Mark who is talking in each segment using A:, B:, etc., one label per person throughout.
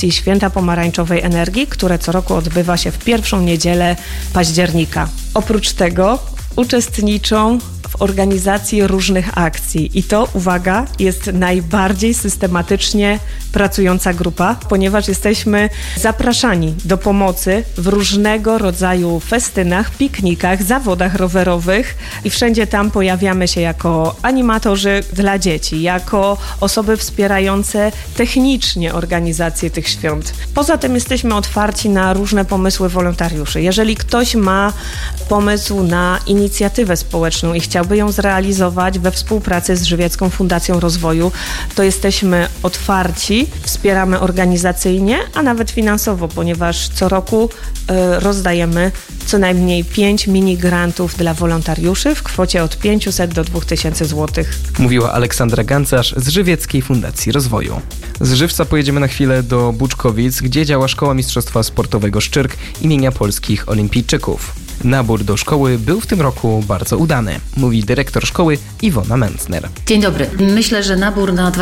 A: i Święta Pomarańczowej Energii, które co roku odbywa się w pierwszą niedzielę października. Oprócz tego uczestniczą w organizacji różnych akcji i to, uwaga, jest najbardziej systematycznie pracująca grupa, ponieważ jesteśmy zapraszani do pomocy w różnego rodzaju festynach, piknikach, zawodach rowerowych i wszędzie tam pojawiamy się jako animatorzy dla dzieci, jako osoby wspierające technicznie organizację tych świąt. Poza tym jesteśmy otwarci na różne pomysły wolontariuszy. Jeżeli ktoś ma pomysł na inicjatywę społeczną i chciałby ją zrealizować we współpracy z Żywiecką Fundacją Rozwoju, to jesteśmy otwarci, wspieramy organizacyjnie, a nawet finansowo, ponieważ co roku rozdajemy co najmniej 5 mini-grantów dla wolontariuszy w kwocie od 500 do 2000 zł.
B: Mówiła Aleksandra Gancarz z Żywieckiej Fundacji Rozwoju. Z Żywca pojedziemy na chwilę do Buczkowic, gdzie działa Szkoła Mistrzostwa Sportowego Szczyrk imienia polskich olimpijczyków. Nabór do szkoły był w tym roku bardzo udany, mówi dyrektor szkoły Iwona Mencner.
C: Dzień dobry. Myślę, że nabór na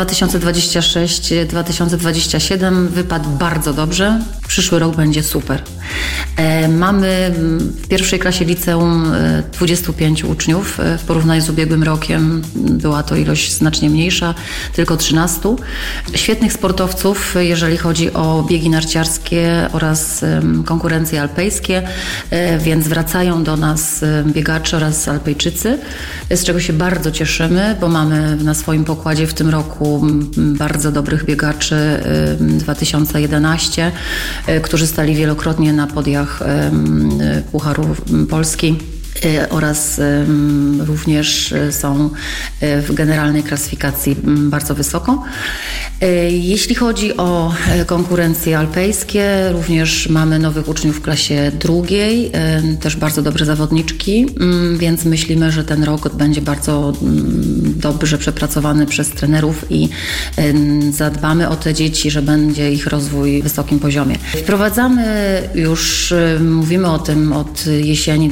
C: 2026-2027 wypadł bardzo dobrze. Przyszły rok będzie super. Mamy w pierwszej klasie liceum 25 uczniów. W porównaniu z ubiegłym rokiem była to ilość znacznie mniejsza, tylko 13. Świetnych sportowców, jeżeli chodzi o biegi narciarskie oraz konkurencje alpejskie, więc wracają do nas biegacze oraz Alpejczycy, z czego się bardzo cieszymy, bo mamy na swoim pokładzie w tym roku bardzo dobrych biegaczy 2011, którzy stali wielokrotnie na podiach Pucharu Polski oraz również są w generalnej klasyfikacji bardzo wysoko. Jeśli chodzi o konkurencje alpejskie, również mamy nowych uczniów w klasie drugiej, też bardzo dobre zawodniczki, więc myślimy, że ten rok będzie bardzo dobrze przepracowany przez trenerów i zadbamy o te dzieci, że będzie ich rozwój w wysokim poziomie. Wprowadzamy już, mówimy o tym od jesieni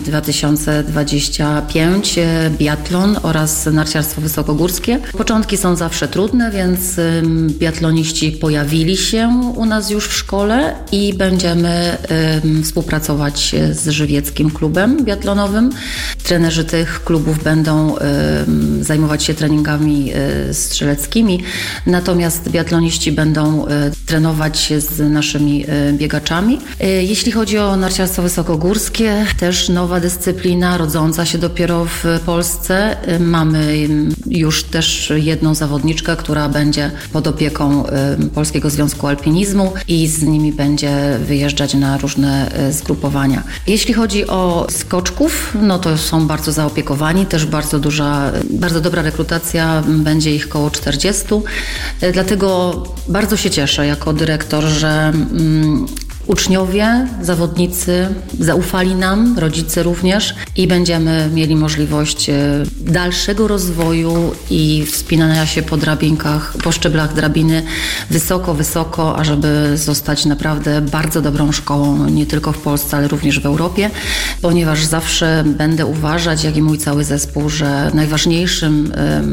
C: 2025, biatlon oraz narciarstwo wysokogórskie. Początki są zawsze trudne, więc biatloniści pojawili się u nas już w szkole i będziemy współpracować z Żywieckim Klubem Biatlonowym. Trenerzy tych klubów będą zajmować się treningami strzeleckimi, natomiast biatloniści będą trenować się z naszymi biegaczami. Jeśli chodzi o narciarstwo wysokogórskie, też nowa dyscyplina, rodząca się dopiero w Polsce. Mamy już też jedną zawodniczkę, która będzie pod opieką Polskiego Związku Alpinizmu i z nimi będzie wyjeżdżać na różne zgrupowania. Jeśli chodzi o skoczków, no to są bardzo zaopiekowani, też bardzo dobra rekrutacja, będzie ich koło 40. Dlatego bardzo się cieszę jako dyrektor, że uczniowie, zawodnicy zaufali nam, rodzice również i będziemy mieli możliwość dalszego rozwoju i wspinania się po szczeblach drabiny wysoko, ażeby zostać naprawdę bardzo dobrą szkołą, nie tylko w Polsce, ale również w Europie, ponieważ zawsze będę uważać, jak i mój cały zespół, że najważniejszym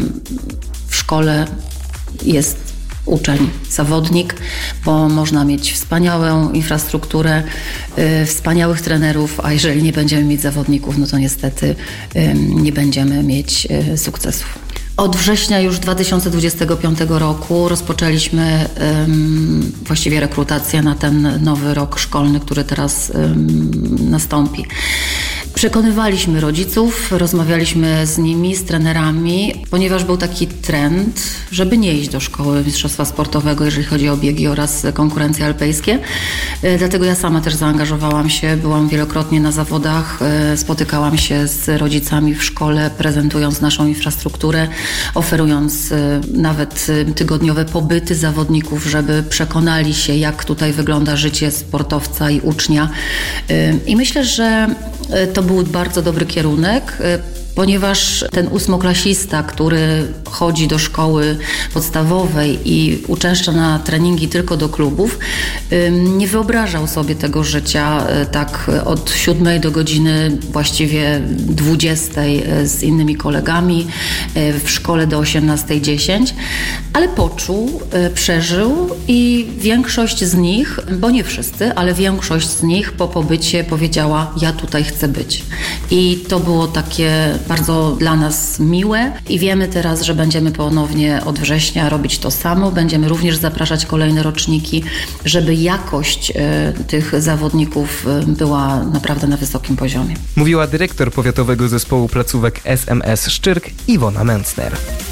C: w szkole jest uczeń, zawodnik, bo można mieć wspaniałą infrastrukturę, wspaniałych trenerów, a jeżeli nie będziemy mieć zawodników, no to niestety nie będziemy mieć sukcesów. Od września już 2025 roku rozpoczęliśmy właściwie rekrutację na ten nowy rok szkolny, który teraz nastąpi. Przekonywaliśmy rodziców, rozmawialiśmy z nimi, z trenerami, ponieważ był taki trend, żeby nie iść do szkoły mistrzostwa sportowego, jeżeli chodzi o biegi oraz konkurencje alpejskie. Dlatego ja sama też zaangażowałam się, byłam wielokrotnie na zawodach, spotykałam się z rodzicami w szkole, prezentując naszą infrastrukturę, oferując nawet tygodniowe pobyty zawodników, żeby przekonali się, jak tutaj wygląda życie sportowca i ucznia. I myślę, że to był bardzo dobry kierunek. ponieważ ten ósmoklasista, który chodzi do szkoły podstawowej i uczęszcza na treningi tylko do klubów, nie wyobrażał sobie tego życia tak od 7 do godziny właściwie 20 z innymi kolegami, w szkole do 18:10, ale poczuł, przeżył i większość z nich, bo nie wszyscy, ale większość z nich po pobycie powiedziała: ja tutaj chcę być. I to było takie bardzo dla nas miłe i wiemy teraz, że będziemy ponownie od września robić to samo. Będziemy również zapraszać kolejne roczniki, żeby jakość tych zawodników była naprawdę na wysokim poziomie.
B: Mówiła dyrektor Powiatowego Zespołu Placówek SMS Szczyrk Iwona Mencner.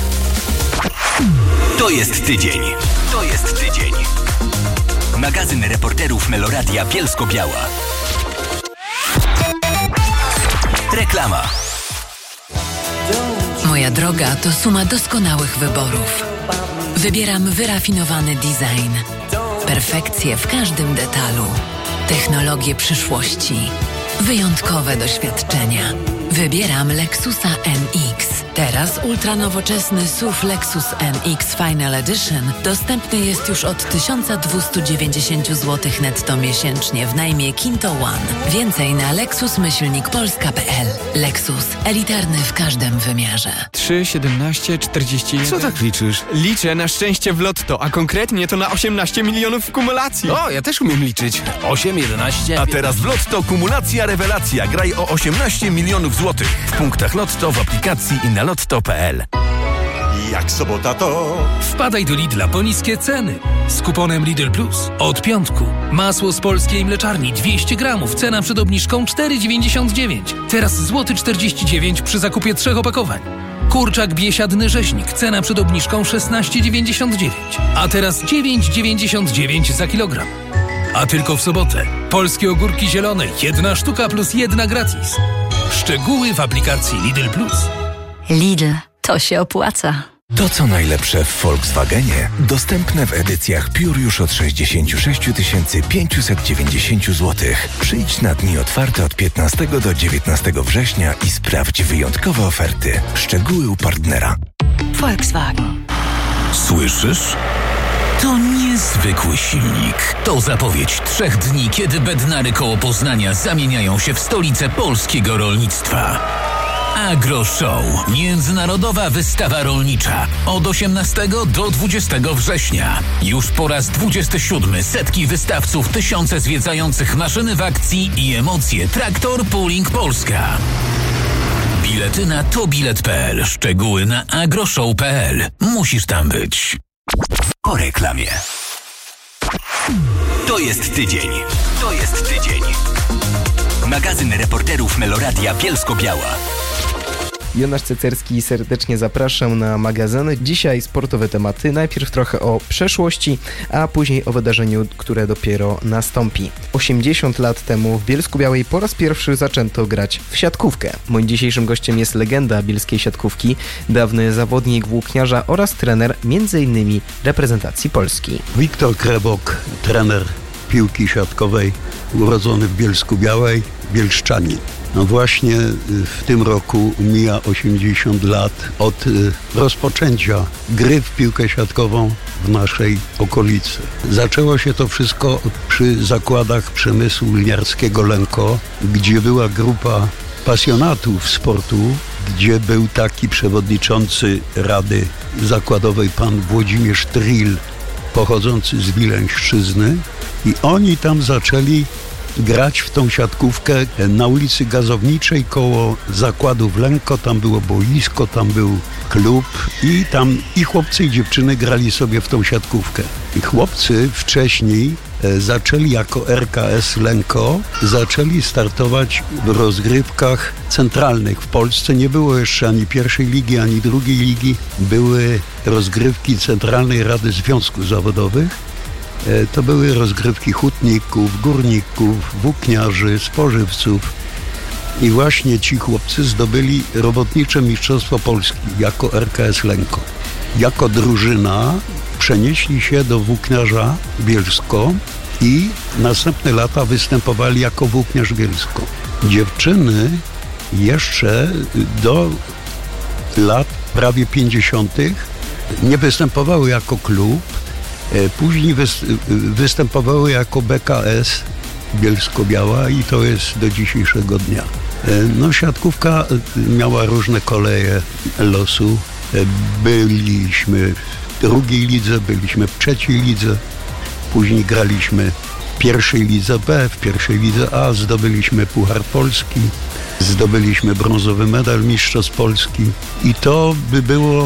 D: To jest tydzień. To jest tydzień. Magazyn reporterów Meloradia Bielsko-Biała. Reklama.
E: Moja droga to suma doskonałych wyborów. Wybieram wyrafinowany design, perfekcję w każdym detalu, technologię przyszłości, wyjątkowe doświadczenia. Wybieram Lexusa NX. Teraz ultranowoczesny SUV Lexus NX Final Edition dostępny jest już od 1290 zł netto miesięcznie w najmie Kinto One. Więcej na lexus-polska.pl. Lexus. Elitarny w każdym wymiarze.
F: 3, 17, 41...
G: Co tak liczysz?
F: Liczę na szczęście w lotto, a konkretnie to na 18 milionów w kumulacji.
G: O, ja też umiem liczyć. 8, 11...
H: A teraz w Lotto kumulacja rewelacja. Graj o 18 milionów złotych. W punktach Lotto, w aplikacji i na lotto.pl.
I: Jak sobota to...
J: Wpadaj do Lidla po niskie ceny. Z kuponem Lidl Plus. Od piątku. Masło z polskiej mleczarni 200 gramów. Cena przed obniżką 4,99. Teraz złoty 49 przy zakupie 3 opakowań. Kurczak biesiadny rzeźnik. Cena przed obniżką 16,99. A teraz 9,99 za kilogram. A tylko w sobotę. Polskie ogórki zielone. 1 sztuka plus 1 gratis. Szczegóły w aplikacji Lidl Plus.
E: Lidl. To się opłaca.
I: To co najlepsze w Volkswagenie dostępne w edycjach Pure już od 66 590 zł. Przyjdź na dni otwarte od 15 do 19 września i sprawdź wyjątkowe oferty. Szczegóły u partnera.
E: Volkswagen.
D: Słyszysz? To niezwykły silnik. To zapowiedź 3 dni, kiedy Bednary koło Poznania zamieniają się w stolicę polskiego rolnictwa. AgroShow. Międzynarodowa wystawa rolnicza. Od 18 do 20 września. Już po raz 27 setki wystawców, tysiące zwiedzających maszyny w akcji i emocje. Traktor Pooling Polska. Bilety na tobilet.pl. Szczegóły na agroshow.pl. Musisz tam być. Po reklamie. To jest tydzień. To jest tydzień. Magazyn reporterów Meloradia Bielsko-Biała.
B: Jonasz Cecerski, serdecznie zapraszam na magazyn. Dzisiaj sportowe tematy. Najpierw trochę o przeszłości, a później o wydarzeniu, które dopiero nastąpi. 80 lat temu w Bielsku-Białej po raz pierwszy zaczęto grać w siatkówkę. Moim dzisiejszym gościem jest legenda bielskiej siatkówki, dawny zawodnik włókniarza oraz trener m.in. reprezentacji Polski.
K: Wiktor Krebok, trener piłki siatkowej, urodzony w Bielsku-Białej, bielszczanin. No właśnie w tym roku mija 80 lat od rozpoczęcia gry w piłkę siatkową w naszej okolicy. Zaczęło się to wszystko przy zakładach przemysłu liniarskiego Lenko, gdzie była grupa pasjonatów sportu, gdzie był taki przewodniczący Rady Zakładowej pan Włodzimierz Trill, pochodzący z Wileńszczyzny, i oni tam zaczęli grać w tą siatkówkę na ulicy Gazowniczej koło zakładów Lenko. Tam było boisko, tam był klub i tam i chłopcy i dziewczyny grali sobie w tą siatkówkę. I chłopcy wcześniej zaczęli jako RKS Lenko, zaczęli startować w rozgrywkach centralnych. W Polsce nie było jeszcze ani pierwszej ligi, ani drugiej ligi. Były rozgrywki Centralnej Rady Związków Zawodowych. To były rozgrywki hutników, górników, włókniarzy, spożywców. I właśnie ci chłopcy zdobyli robotnicze mistrzostwo Polski jako RKS Lenko. Jako drużyna przenieśli się do włókniarza Bielsko i następne lata występowali jako włókniarz Bielsko. Dziewczyny jeszcze do lat prawie 50. nie występowały jako klub, później występowały jako BKS Bielsko-Biała i to jest do dzisiejszego dnia. No, siatkówka miała różne koleje losu. Byliśmy w drugiej lidze, byliśmy w trzeciej lidze, później graliśmy w pierwszej lidze B, w pierwszej lidze A, zdobyliśmy Puchar Polski, zdobyliśmy brązowy medal Mistrzostw Polski i to by było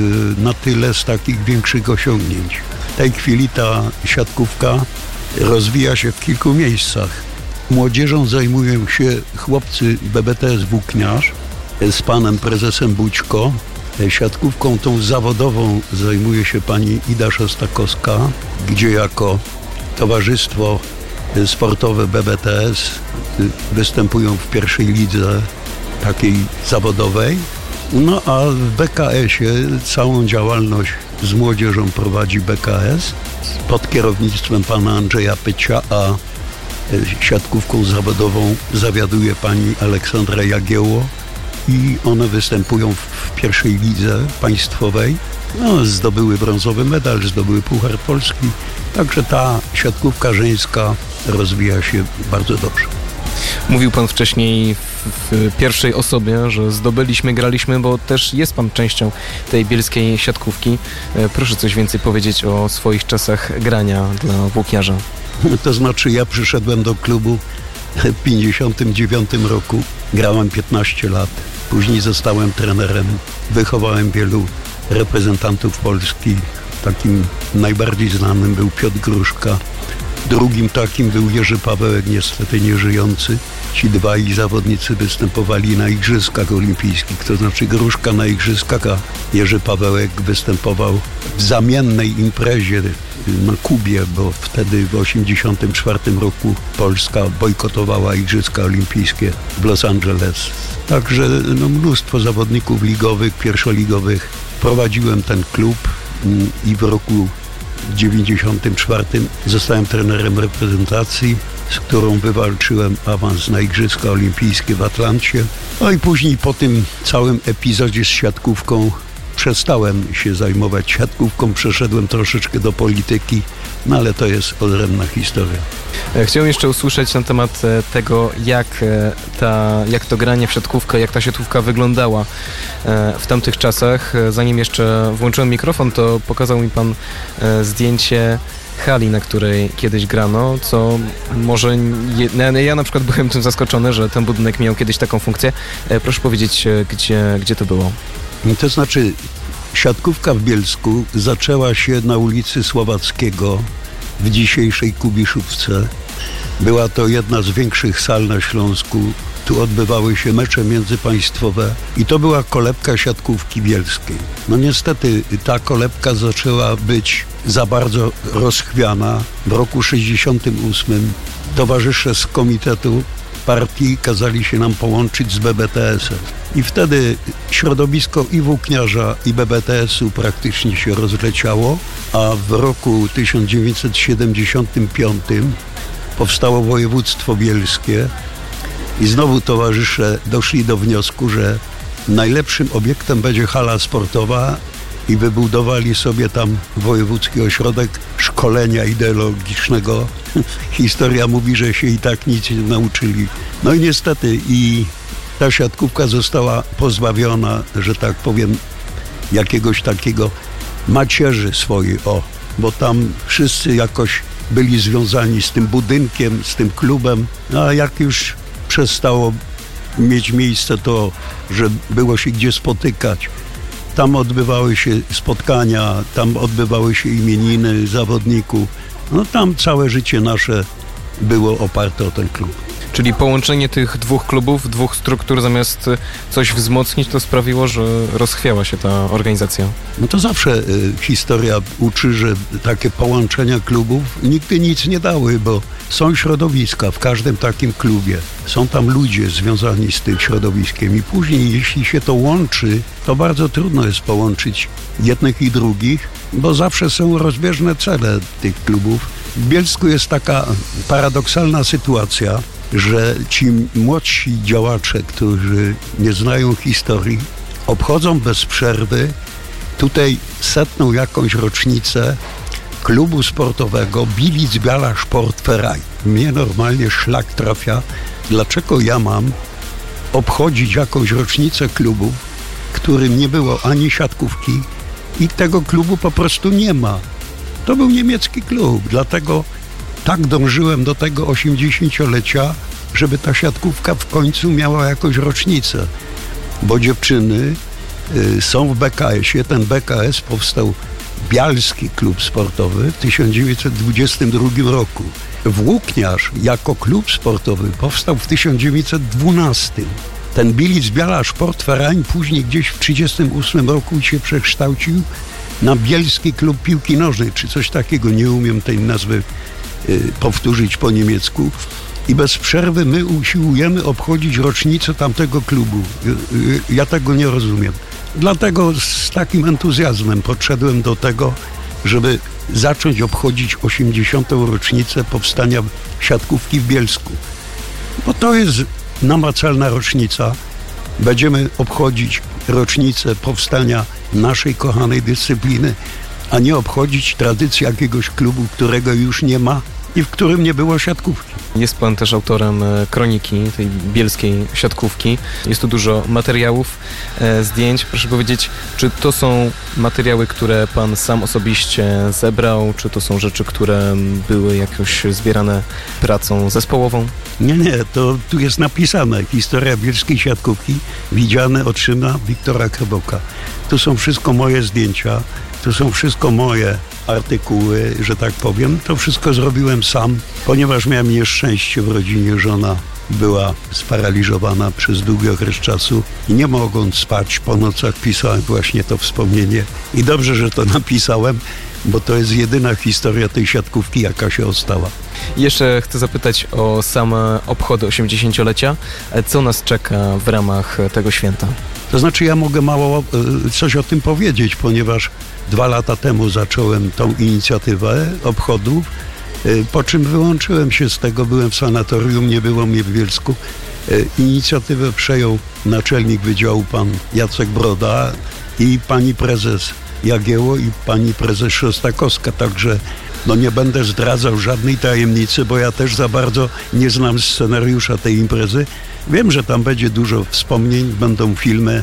K: na tyle z takich większych osiągnięć. W tej chwili ta siatkówka rozwija się w kilku miejscach. Młodzieżą zajmują się chłopcy BBTS Włókniarz z panem prezesem Bućko. Siatkówką tą zawodową zajmuje się pani Ida Szostakowska, gdzie jako towarzystwo sportowe BBTS występują w pierwszej lidze takiej zawodowej. No a w BKS-ie całą działalność z młodzieżą prowadzi BKS pod kierownictwem pana Andrzeja Pycia, a siatkówką zawodową zawiaduje pani Aleksandra Jagiełło i one występują w pierwszej lidze państwowej. No, zdobyły brązowy medal, zdobyły Puchar Polski, także ta siatkówka żeńska rozwija się bardzo dobrze.
B: Mówił pan wcześniej w pierwszej osobie, że zdobyliśmy, graliśmy, bo też jest pan częścią tej bielskiej siatkówki. Proszę coś więcej powiedzieć o swoich czasach grania dla włókniarza.
K: To znaczy, ja przyszedłem do klubu w 1959 roku, grałem 15 lat, później zostałem trenerem, wychowałem wielu reprezentantów Polski. Takim najbardziej znanym był Piotr Gruszka, drugim takim był Jerzy Pawełek, niestety nieżyjący. Ci dwaj zawodnicy występowali na Igrzyskach Olimpijskich, to znaczy Gruszka na Igrzyskach, a Jerzy Pawełek występował w zamiennej imprezie na Kubie, bo wtedy w 1984 roku Polska bojkotowała Igrzyska Olimpijskie w Los Angeles. Także mnóstwo zawodników ligowych, pierwszoligowych. Prowadziłem ten klub i w roku 1994 zostałem trenerem reprezentacji, z którą wywalczyłem awans na Igrzyska Olimpijskie w Atlancie. No i później po tym całym epizodzie z siatkówką przestałem się zajmować siatkówką, przeszedłem troszeczkę do polityki, no ale to jest odrębna historia.
B: Chciałem jeszcze usłyszeć na temat tego, jak to granie w siatkówkę, jak ta siatkówka wyglądała w tamtych czasach. Zanim jeszcze włączyłem mikrofon, to pokazał mi pan zdjęcie hali, na której kiedyś grano, co może... Ja na przykład byłem tym zaskoczony, że ten budynek miał kiedyś taką funkcję. Proszę powiedzieć, gdzie to było?
K: To znaczy, siatkówka w Bielsku zaczęła się na ulicy Słowackiego w dzisiejszej Kubiszówce. Była to jedna z większych sal na Śląsku. Tu odbywały się mecze międzypaństwowe i to była kolebka siatkówki bielskiej. No niestety ta kolebka zaczęła być za bardzo rozchwiana. W roku 1968 towarzysze z komitetu partii kazali się nam połączyć z BBTS-em. I wtedy środowisko i włókniarza, i BBTS-u praktycznie się rozleciało, a w roku 1975 powstało województwo bielskie i znowu towarzysze doszli do wniosku, że najlepszym obiektem będzie hala sportowa i wybudowali sobie tam wojewódzki ośrodek szkolenia ideologicznego. Historia mówi, że się i tak nic nie nauczyli. No i niestety i ta siatkówka została pozbawiona, że tak powiem, jakiegoś takiego macierzy swojej, bo tam wszyscy jakoś byli związani z tym budynkiem, z tym klubem, a jak już przestało mieć miejsce to, że było się gdzie spotykać, tam odbywały się spotkania, tam odbywały się imieniny zawodników. No tam całe życie nasze było oparte o ten klub.
B: Czyli połączenie tych dwóch klubów, dwóch struktur, zamiast coś wzmocnić, to sprawiło, że rozchwiała się ta organizacja.
K: No to zawsze historia uczy, że takie połączenia klubów nigdy nic nie dały, bo są środowiska w każdym takim klubie. Są tam ludzie związani z tym środowiskiem i później, jeśli się to łączy, to bardzo trudno jest połączyć jednych i drugich, bo zawsze są rozbieżne cele tych klubów. W Bielsku jest taka paradoksalna sytuacja, że ci młodsi działacze, którzy nie znają historii, obchodzą bez przerwy tutaj 100. jakąś rocznicę klubu sportowego Bilic-Biała Sportverein. Mnie normalnie szlak trafia, dlaczego ja mam obchodzić jakąś rocznicę klubu, w którym nie było ani siatkówki i tego klubu po prostu nie ma. To był niemiecki klub, dlatego tak dążyłem do tego 80-lecia, żeby ta siatkówka w końcu miała jakąś rocznicę, bo dziewczyny są w BKS-ie. Ten BKS powstał, Bialski Klub Sportowy, w 1922 roku. Włókniarz jako klub sportowy powstał w 1912. Ten Bilic-Biała Sportverein później gdzieś w 1938 roku się przekształcił na Bielski Klub Piłki Nożnej, czy coś takiego, nie umiem tej nazwy powtórzyć po niemiecku. I bez przerwy my usiłujemy obchodzić rocznicę tamtego klubu. Ja tego nie rozumiem. Dlatego z takim entuzjazmem podszedłem do tego, żeby zacząć obchodzić 80. rocznicę powstania siatkówki w Bielsku. Bo to jest namacalna rocznica. Będziemy obchodzić rocznicę powstania naszej kochanej dyscypliny, a nie obchodzić tradycji jakiegoś klubu, którego już nie ma i w którym nie było siatkówki.
B: Jest pan też autorem kroniki tej bielskiej siatkówki. Jest tu dużo materiałów, zdjęć. Proszę powiedzieć, czy to są materiały, które pan sam osobiście zebrał, czy to są rzeczy, które były jakoś zbierane pracą zespołową?
K: Nie, to tu jest napisane. Historia bielskiej siatkówki, widziane oczyma Wiktora Kreboka. To są wszystko moje zdjęcia, to są wszystko moje artykuły, że tak powiem. To wszystko zrobiłem sam, ponieważ miałem nieszczęście w rodzinie. Żona była sparaliżowana przez długi okres czasu i nie mogąc spać po nocach pisałem właśnie to wspomnienie. I dobrze, że to napisałem, bo to jest jedyna historia tej siatkówki, jaka się ostała.
B: Jeszcze chcę zapytać o same obchody 80-lecia. Co nas czeka w ramach tego święta?
K: To znaczy ja mogę mało coś o tym powiedzieć, ponieważ 2 lata temu zacząłem tą inicjatywę obchodów, po czym wyłączyłem się z tego, byłem w sanatorium, nie było mnie w Bielsku. Inicjatywę przejął naczelnik wydziału pan Jacek Broda i pani prezes Jagiełło i pani prezes Szostakowska, także nie będę zdradzał żadnej tajemnicy, bo ja też za bardzo nie znam scenariusza tej imprezy. Wiem, że tam będzie dużo wspomnień, będą filmy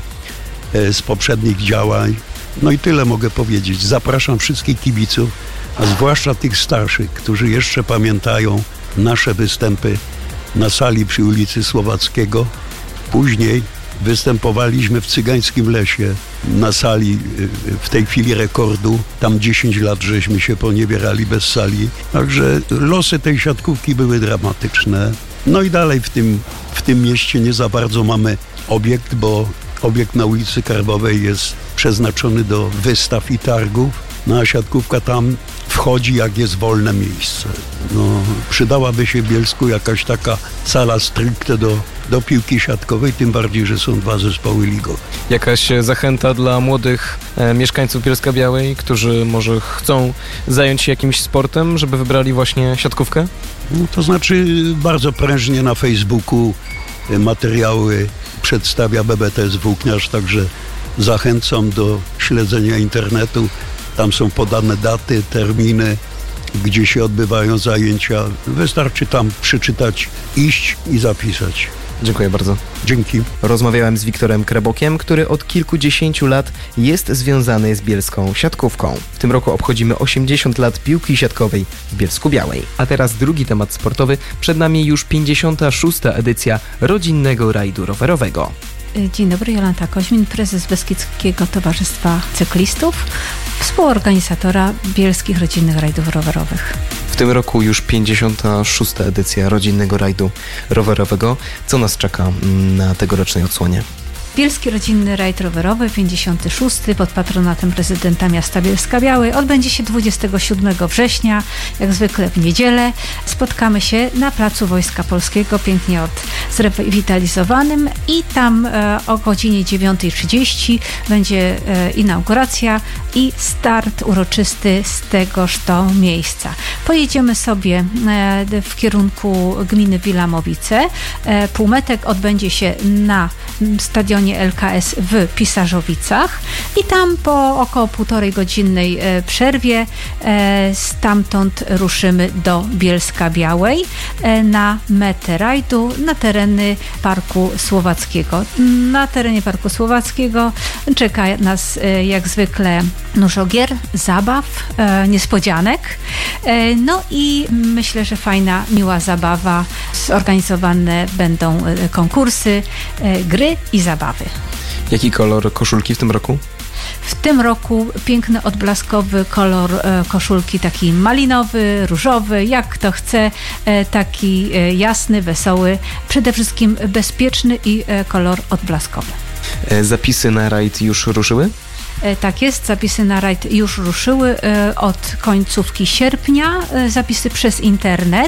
K: z poprzednich działań. No i tyle mogę powiedzieć. Zapraszam wszystkich kibiców, a zwłaszcza tych starszych, którzy jeszcze pamiętają nasze występy na sali przy ulicy Słowackiego. Później występowaliśmy w Cygańskim Lesie na sali w tej chwili rekordu. Tam 10 lat żeśmy się poniewierali bez sali. Także losy tej siatkówki były dramatyczne. No i dalej w tym mieście nie za bardzo mamy obiekt, bo obiekt na ulicy Karbowej jest przeznaczony do wystaw i targów. No a siatkówka tam wchodzi, jak jest wolne miejsce. Przydałaby się w Bielsku jakaś taka sala stricte do piłki siatkowej, tym bardziej, że są 2 zespoły ligowe.
B: Jakaś zachęta dla młodych mieszkańców Bielska-Białej, którzy może chcą zająć się jakimś sportem, żeby wybrali właśnie siatkówkę?
K: To znaczy bardzo prężnie na Facebooku materiały przedstawia BBTS Włókniarz, także zachęcam do śledzenia internetu. Tam są podane daty, terminy, gdzie się odbywają zajęcia. Wystarczy tam przeczytać, iść i zapisać.
B: Dziękuję bardzo.
K: Dzięki.
B: Rozmawiałem z Wiktorem Krebokiem, który od kilkudziesięciu lat jest związany z bielską siatkówką. W tym roku obchodzimy 80 lat piłki siatkowej w Bielsku-Białej. A teraz drugi temat sportowy. Przed nami już 56. edycja rodzinnego rajdu rowerowego.
L: Dzień dobry, Jolanta Koźmin, prezes Beskidzkiego Towarzystwa Cyklistów, współorganizatora Bielskich Rodzinnych Rajdów Rowerowych.
B: W tym roku już 56. edycja rodzinnego rajdu rowerowego. Co nas czeka na tegorocznej odsłonie?
L: Bielski Rodzinny Rajd Rowerowy 56. pod patronatem prezydenta miasta Bielska-Białej odbędzie się 27 września, jak zwykle w niedzielę. Spotkamy się na Placu Wojska Polskiego, pięknie zrewitalizowanym i tam o godzinie 9:30 będzie inauguracja i start uroczysty z tegoż to miejsca. Pojedziemy sobie w kierunku gminy Wilamowice. Półmetek odbędzie się na stadionie LKS w Pisarzowicach i tam po około 1,5-godzinnej przerwie stamtąd ruszymy do Bielska Białej na metę rajdu na tereny Parku Słowackiego. Na terenie Parku Słowackiego czeka nas jak zwykle dużo gier, zabaw, niespodzianek. No i myślę, że fajna, miła zabawa. Zorganizowane będą konkursy, gry i zabawy.
B: Jaki kolor koszulki w tym roku?
L: W tym roku piękny, odblaskowy kolor koszulki, taki malinowy, różowy, jak kto chce, taki jasny, wesoły, przede wszystkim bezpieczny i kolor odblaskowy.
B: Zapisy na rajd już ruszyły?
L: Tak jest, zapisy na rajd już ruszyły od końcówki sierpnia, zapisy przez internet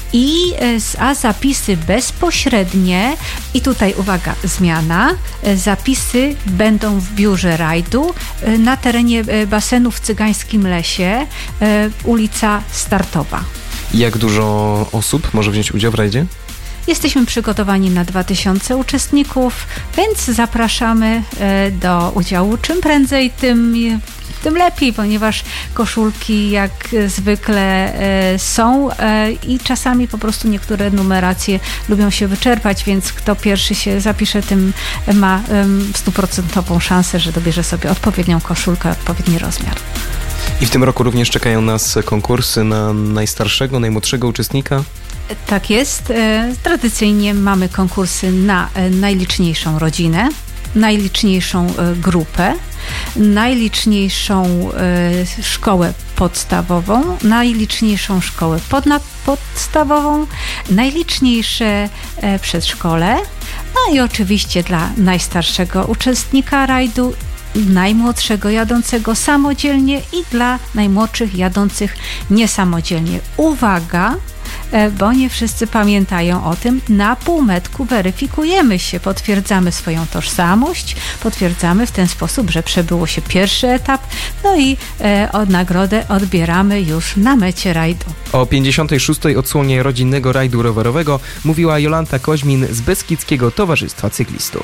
L: a zapisy bezpośrednie i tutaj uwaga, zmiana, zapisy będą w biurze rajdu na terenie basenu w Cygańskim Lesie, ulica Startowa.
B: Jak dużo osób może wziąć udział w rajdzie?
L: Jesteśmy przygotowani na 2000 uczestników, więc zapraszamy do udziału. Czym prędzej, tym lepiej, ponieważ koszulki jak zwykle są i czasami po prostu niektóre numeracje lubią się wyczerpać, więc kto pierwszy się zapisze, tym ma 100% szansę, że dobierze sobie odpowiednią koszulkę, odpowiedni rozmiar.
B: I w tym roku również czekają nas konkursy na najstarszego, najmłodszego uczestnika?
L: Tak jest. Tradycyjnie mamy konkursy na najliczniejszą rodzinę, najliczniejszą grupę, najliczniejszą szkołę podstawową, najliczniejszą szkołę podstawową, najliczniejsze przedszkole, no i oczywiście dla najstarszego uczestnika rajdu, najmłodszego jadącego samodzielnie i dla najmłodszych jadących niesamodzielnie. Uwaga, bo nie wszyscy pamiętają o tym, na półmetku weryfikujemy się, potwierdzamy swoją tożsamość, potwierdzamy w ten sposób, że przebyło się pierwszy etap, no i nagrodę odbieramy już na mecie rajdu.
B: O 56. odsłonie rodzinnego rajdu rowerowego mówiła Jolanta Koźmin z Beskidzkiego Towarzystwa Cyklistów.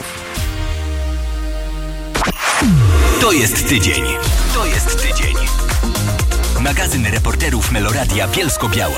D: To jest tydzień. To jest tydzień. Magazyn reporterów Meloradia Bielsko-Biała.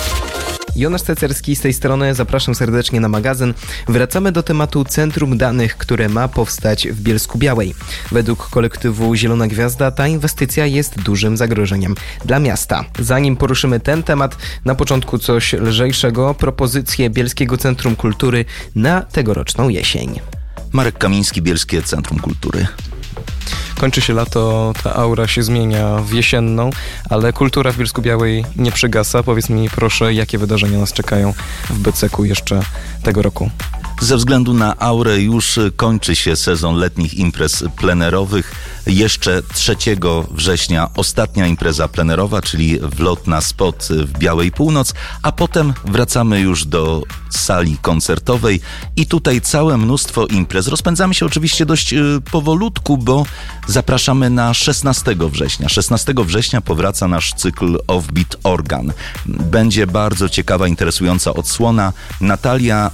B: Jonasz Cecerski z tej strony, zapraszam serdecznie na magazyn. Wracamy do tematu Centrum Danych, które ma powstać w Bielsku-Białej. Według kolektywu Zielona Gwiazda ta inwestycja jest dużym zagrożeniem dla miasta. Zanim poruszymy ten temat, na początku coś lżejszego, propozycje Bielskiego Centrum Kultury na tegoroczną jesień.
M: Marek Kamiński, Bielskie Centrum Kultury.
B: Kończy się lato, ta aura się zmienia w jesienną, ale kultura w Bielsku-Białej nie przygasa. Powiedz mi proszę, jakie wydarzenia nas czekają w BCK-u jeszcze tego roku?
M: Ze względu na aurę już kończy się sezon letnich imprez plenerowych. Jeszcze 3 września ostatnia impreza plenerowa, czyli wlot na spot w Białej Północ, a potem wracamy już do sali koncertowej i tutaj całe mnóstwo imprez. Rozpędzamy się oczywiście dość powolutku, bo zapraszamy na 16 września. 16 września powraca nasz cykl Offbeat Organ. Będzie bardzo ciekawa, interesująca odsłona. Natalia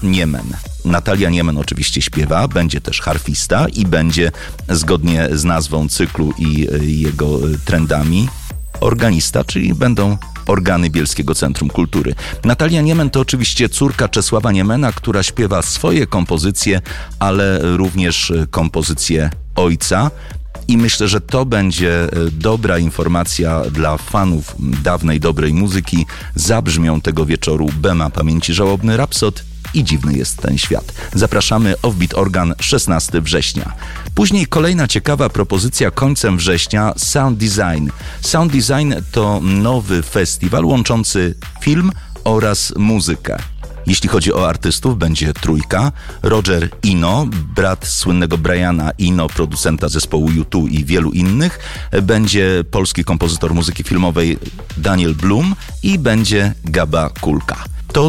M: Niemen oczywiście śpiewa, będzie też harfista i będzie, zgodnie z nazwą cyklu i jego trendami, organista, czyli będą organy Bielskiego Centrum Kultury. Natalia Niemen to oczywiście córka Czesława Niemena, która śpiewa swoje kompozycje, ale również kompozycje ojca. I myślę, że to będzie dobra informacja dla fanów dawnej, dobrej muzyki. Zabrzmią tego wieczoru Bema Pamięci Żałobny Rapsod i Dziwny jest ten świat. Zapraszamy, Offbeat Organ, 16 września. Później kolejna ciekawa propozycja końcem września, Sound Design. Sound Design to nowy festiwal łączący film oraz muzykę. Jeśli chodzi o artystów, będzie trójka. Roger Eno, brat słynnego Briana Eno, producenta zespołu U2 i wielu innych. Będzie polski kompozytor muzyki filmowej Daniel Blum i będzie Gaba Kulka. to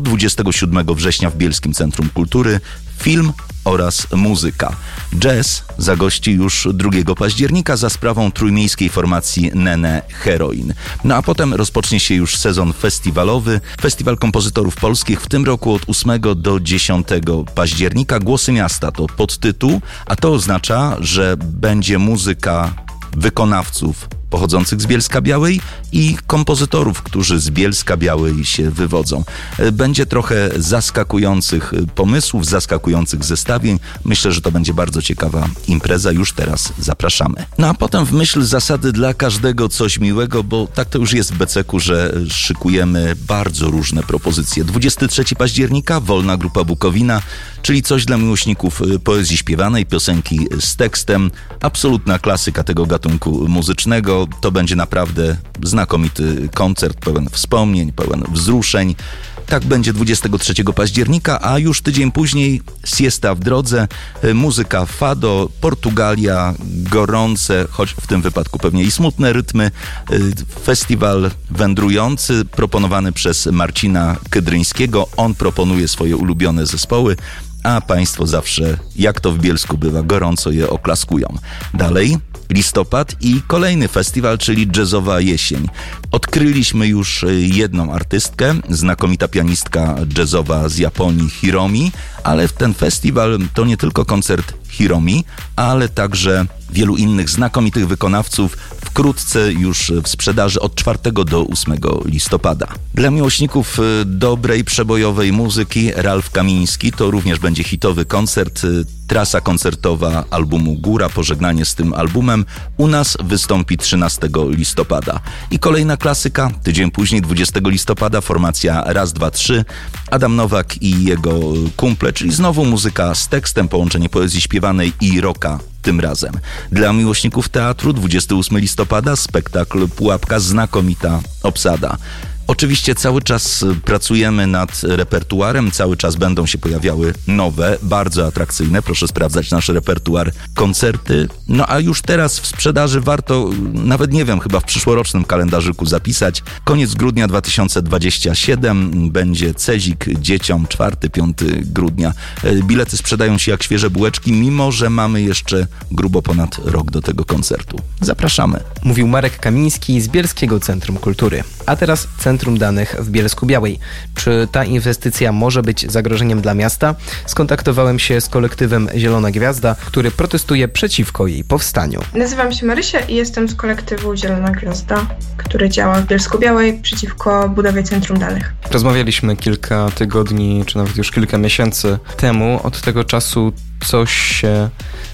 M: 27 września w Bielskim Centrum Kultury film oraz muzyka. Jazz zagości już 2 października za sprawą trójmiejskiej formacji Nene Heroin. No a potem rozpocznie się już sezon festiwalowy. Festiwal Kompozytorów Polskich w tym roku od 8 do 10 października. Głosy Miasta to podtytuł, a to oznacza, że będzie muzyka wykonawców pochodzących z Bielska-Białej i kompozytorów, którzy z Bielska-Białej się wywodzą. Będzie trochę zaskakujących pomysłów, zaskakujących zestawień. Myślę, że to będzie bardzo ciekawa impreza. Już teraz zapraszamy. No a potem w myśl zasady dla każdego coś miłego, bo tak to już jest w Beceku, że szykujemy bardzo różne propozycje. 23 października Wolna Grupa Bukowina, czyli coś dla miłośników poezji śpiewanej, piosenki z tekstem. Absolutna klasyka tego gatunku muzycznego. To będzie naprawdę znakomity koncert, pełen wspomnień, pełen wzruszeń. Tak będzie 23 października, a już tydzień później Siesta w drodze, muzyka fado, Portugalia, gorące, choć w tym wypadku pewnie i smutne rytmy. Festiwal wędrujący proponowany przez Marcina Kydryńskiego. On proponuje swoje ulubione zespoły, a państwo zawsze, jak to w Bielsku bywa, gorąco je oklaskują. Dalej listopad i kolejny festiwal, czyli Jazzowa Jesień. Odkryliśmy już jedną artystkę, znakomita pianistka jazzowa z Japonii Hiromi, ale ten festiwal to nie tylko koncert Hiromi, ale także wielu innych znakomitych wykonawców, wkrótce już w sprzedaży od 4 do 8 listopada. Dla miłośników dobrej, przebojowej muzyki Ralf Kamiński to również będzie hitowy koncert. Trasa koncertowa albumu Góra, pożegnanie z tym albumem u nas wystąpi 13 listopada. I kolejna klasyka, tydzień później 20 listopada formacja Raz, Dwa, Trzy, Adam Nowak i jego kumple, czyli znowu muzyka z tekstem, połączenie poezji śpiewanej i rocka tym razem. Dla miłośników teatru 28 listopada spektakl Pułapka, znakomita obsada. Oczywiście cały czas pracujemy nad repertuarem, cały czas będą się pojawiały nowe, bardzo atrakcyjne, proszę sprawdzać nasz repertuar, koncerty. No a już teraz w sprzedaży warto, nawet nie wiem, chyba w przyszłorocznym kalendarzyku zapisać. Koniec grudnia 2027 będzie Cezik dzieciom, 4-5 grudnia. Bilety sprzedają się jak świeże bułeczki, mimo że mamy jeszcze grubo ponad rok do tego koncertu. Zapraszamy.
B: Mówił Marek Kamiński z Bielskiego Centrum Kultury. A teraz Centrum Danych w Bielsku-Białej. Czy ta inwestycja może być zagrożeniem dla miasta? Skontaktowałem się z kolektywem Zielona Gwiazda, który protestuje przeciwko jej powstaniu.
N: Nazywam się Marysia i jestem z kolektywu Zielona Gwiazda, który działa w Bielsku-Białej przeciwko budowie Centrum Danych.
B: Rozmawialiśmy kilka tygodni, czy nawet już kilka miesięcy temu. Od tego czasu coś się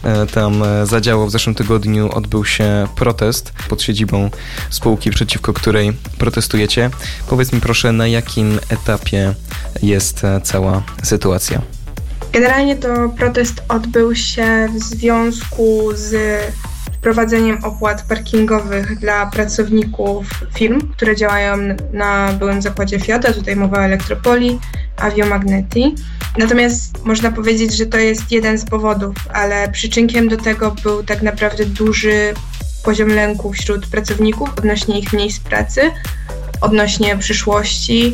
B: tam zadziało. W zeszłym tygodniu odbył się protest pod siedzibą spółki, przeciwko której protestujecie. Powiedz mi proszę, na jakim etapie jest cała sytuacja?
N: Generalnie to protest odbył się w związku z wprowadzeniem opłat parkingowych dla pracowników firm, które działają na byłym zakładzie Fiata. Tutaj mowa o Elektropolii, Aviomagneti. Natomiast można powiedzieć, że to jest jeden z powodów, ale przyczynkiem do tego był tak naprawdę duży poziom lęku wśród pracowników odnośnie ich miejsc pracy, odnośnie przyszłości,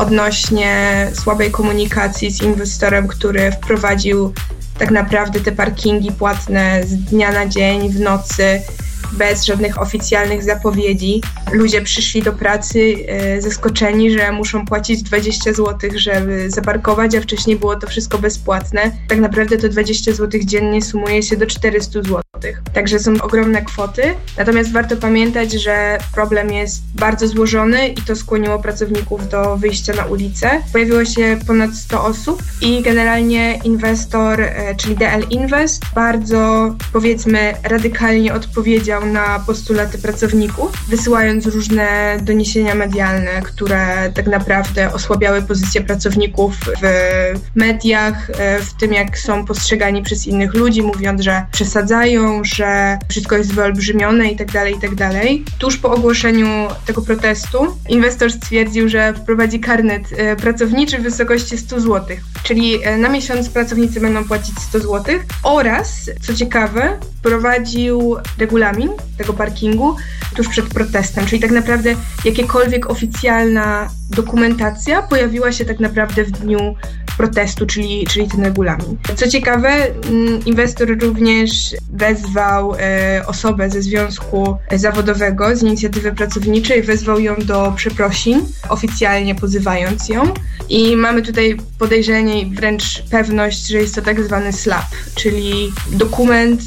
N: odnośnie słabej komunikacji z inwestorem, który wprowadził tak naprawdę te parkingi płatne z dnia na dzień, w nocy, bez żadnych oficjalnych zapowiedzi. Ludzie przyszli do pracy zaskoczeni, że muszą płacić 20 zł, żeby zaparkować, a wcześniej było to wszystko bezpłatne. Tak naprawdę to 20 zł dziennie sumuje się do 400 zł. Także są ogromne kwoty. Natomiast warto pamiętać, że problem jest bardzo złożony i to skłoniło pracowników do wyjścia na ulicę. Pojawiło się ponad 100 osób i generalnie inwestor, czyli DL Invest, bardzo, powiedzmy, radykalnie odpowiedział na postulaty pracowników, wysyłając różne doniesienia medialne, które tak naprawdę osłabiały pozycję pracowników w mediach, w tym jak są postrzegani przez innych ludzi, mówiąc, że przesadzają, twierdzą, że wszystko jest wyolbrzymione i tak dalej. Tuż po ogłoszeniu tego protestu inwestor stwierdził, że wprowadzi karnet pracowniczy w wysokości 100 zł, czyli na miesiąc pracownicy będą płacić 100 zł oraz, co ciekawe, wprowadził regulamin tego parkingu tuż przed protestem, czyli tak naprawdę jakiekolwiek oficjalna dokumentacja pojawiła się tak naprawdę w dniu protestu, czyli ten regulamin. Co ciekawe, inwestor również wezwał osobę ze związku zawodowego, z inicjatywy pracowniczej, wezwał ją do przeprosin, oficjalnie pozywając ją. I mamy tutaj podejrzenie i wręcz pewność, że jest to tak zwany SLAP, czyli dokument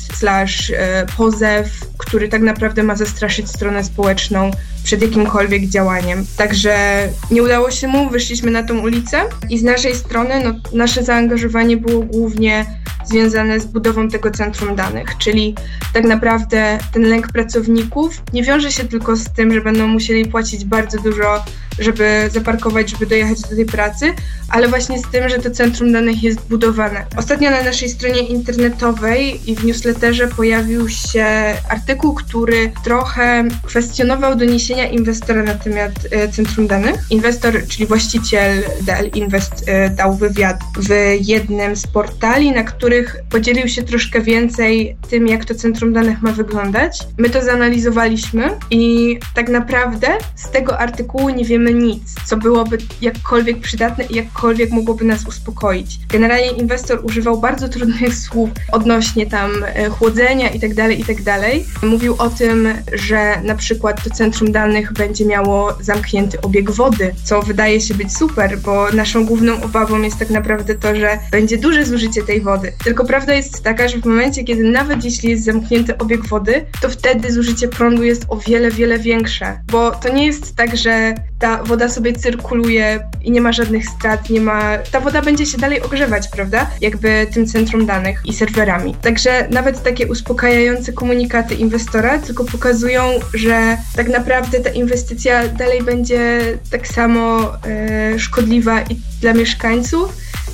N: / pozew, który tak naprawdę ma zastraszyć stronę społeczną przed jakimkolwiek działaniem. Także nie udało się mu, wyszliśmy na tą ulicę i z naszej strony nasze zaangażowanie było głównie związane z budową tego centrum danych, czyli tak naprawdę ten lęk pracowników nie wiąże się tylko z tym, że będą musieli płacić bardzo dużo, żeby zaparkować, żeby dojechać do tej pracy, ale właśnie z tym, że to centrum danych jest budowane. Ostatnio na naszej stronie internetowej i w newsletterze pojawił się artykuł, który trochę kwestionował doniesienia inwestora na temat centrum danych. Inwestor, czyli właściciel DL Invest, dał wywiad w jednym z portali, na których podzielił się troszkę więcej tym, jak to centrum danych ma wyglądać. My to zanalizowaliśmy i tak naprawdę z tego artykułu nie wiemy nic, co byłoby jakkolwiek przydatne i jakkolwiek mogłoby nas uspokoić. Generalnie inwestor używał bardzo trudnych słów odnośnie tam chłodzenia i tak dalej. Mówił o tym, że na przykład to centrum danych będzie miało zamknięty obieg wody, co wydaje się być super, bo naszą główną obawą jest tak naprawdę to, że będzie duże zużycie tej wody. Tylko prawda jest taka, że w momencie, kiedy nawet jeśli jest zamknięty obieg wody, to wtedy zużycie prądu jest o wiele większe, bo to nie jest tak, że ta woda sobie cyrkuluje i nie ma żadnych strat, ta woda będzie się dalej ogrzewać, prawda? Jakby tym centrum danych i serwerami. Także nawet takie uspokajające komunikaty inwestora tylko pokazują, że tak naprawdę ta inwestycja dalej będzie tak samo szkodliwa i dla mieszkańców,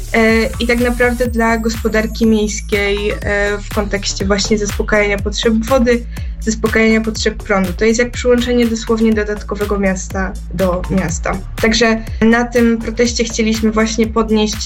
N: i tak naprawdę dla gospodarki miejskiej w kontekście właśnie zaspokajania potrzeb wody, zaspokajania potrzeb prądu. To jest jak przyłączenie dosłownie dodatkowego miasta do miasta. Także na tym proteście chcieliśmy właśnie podnieść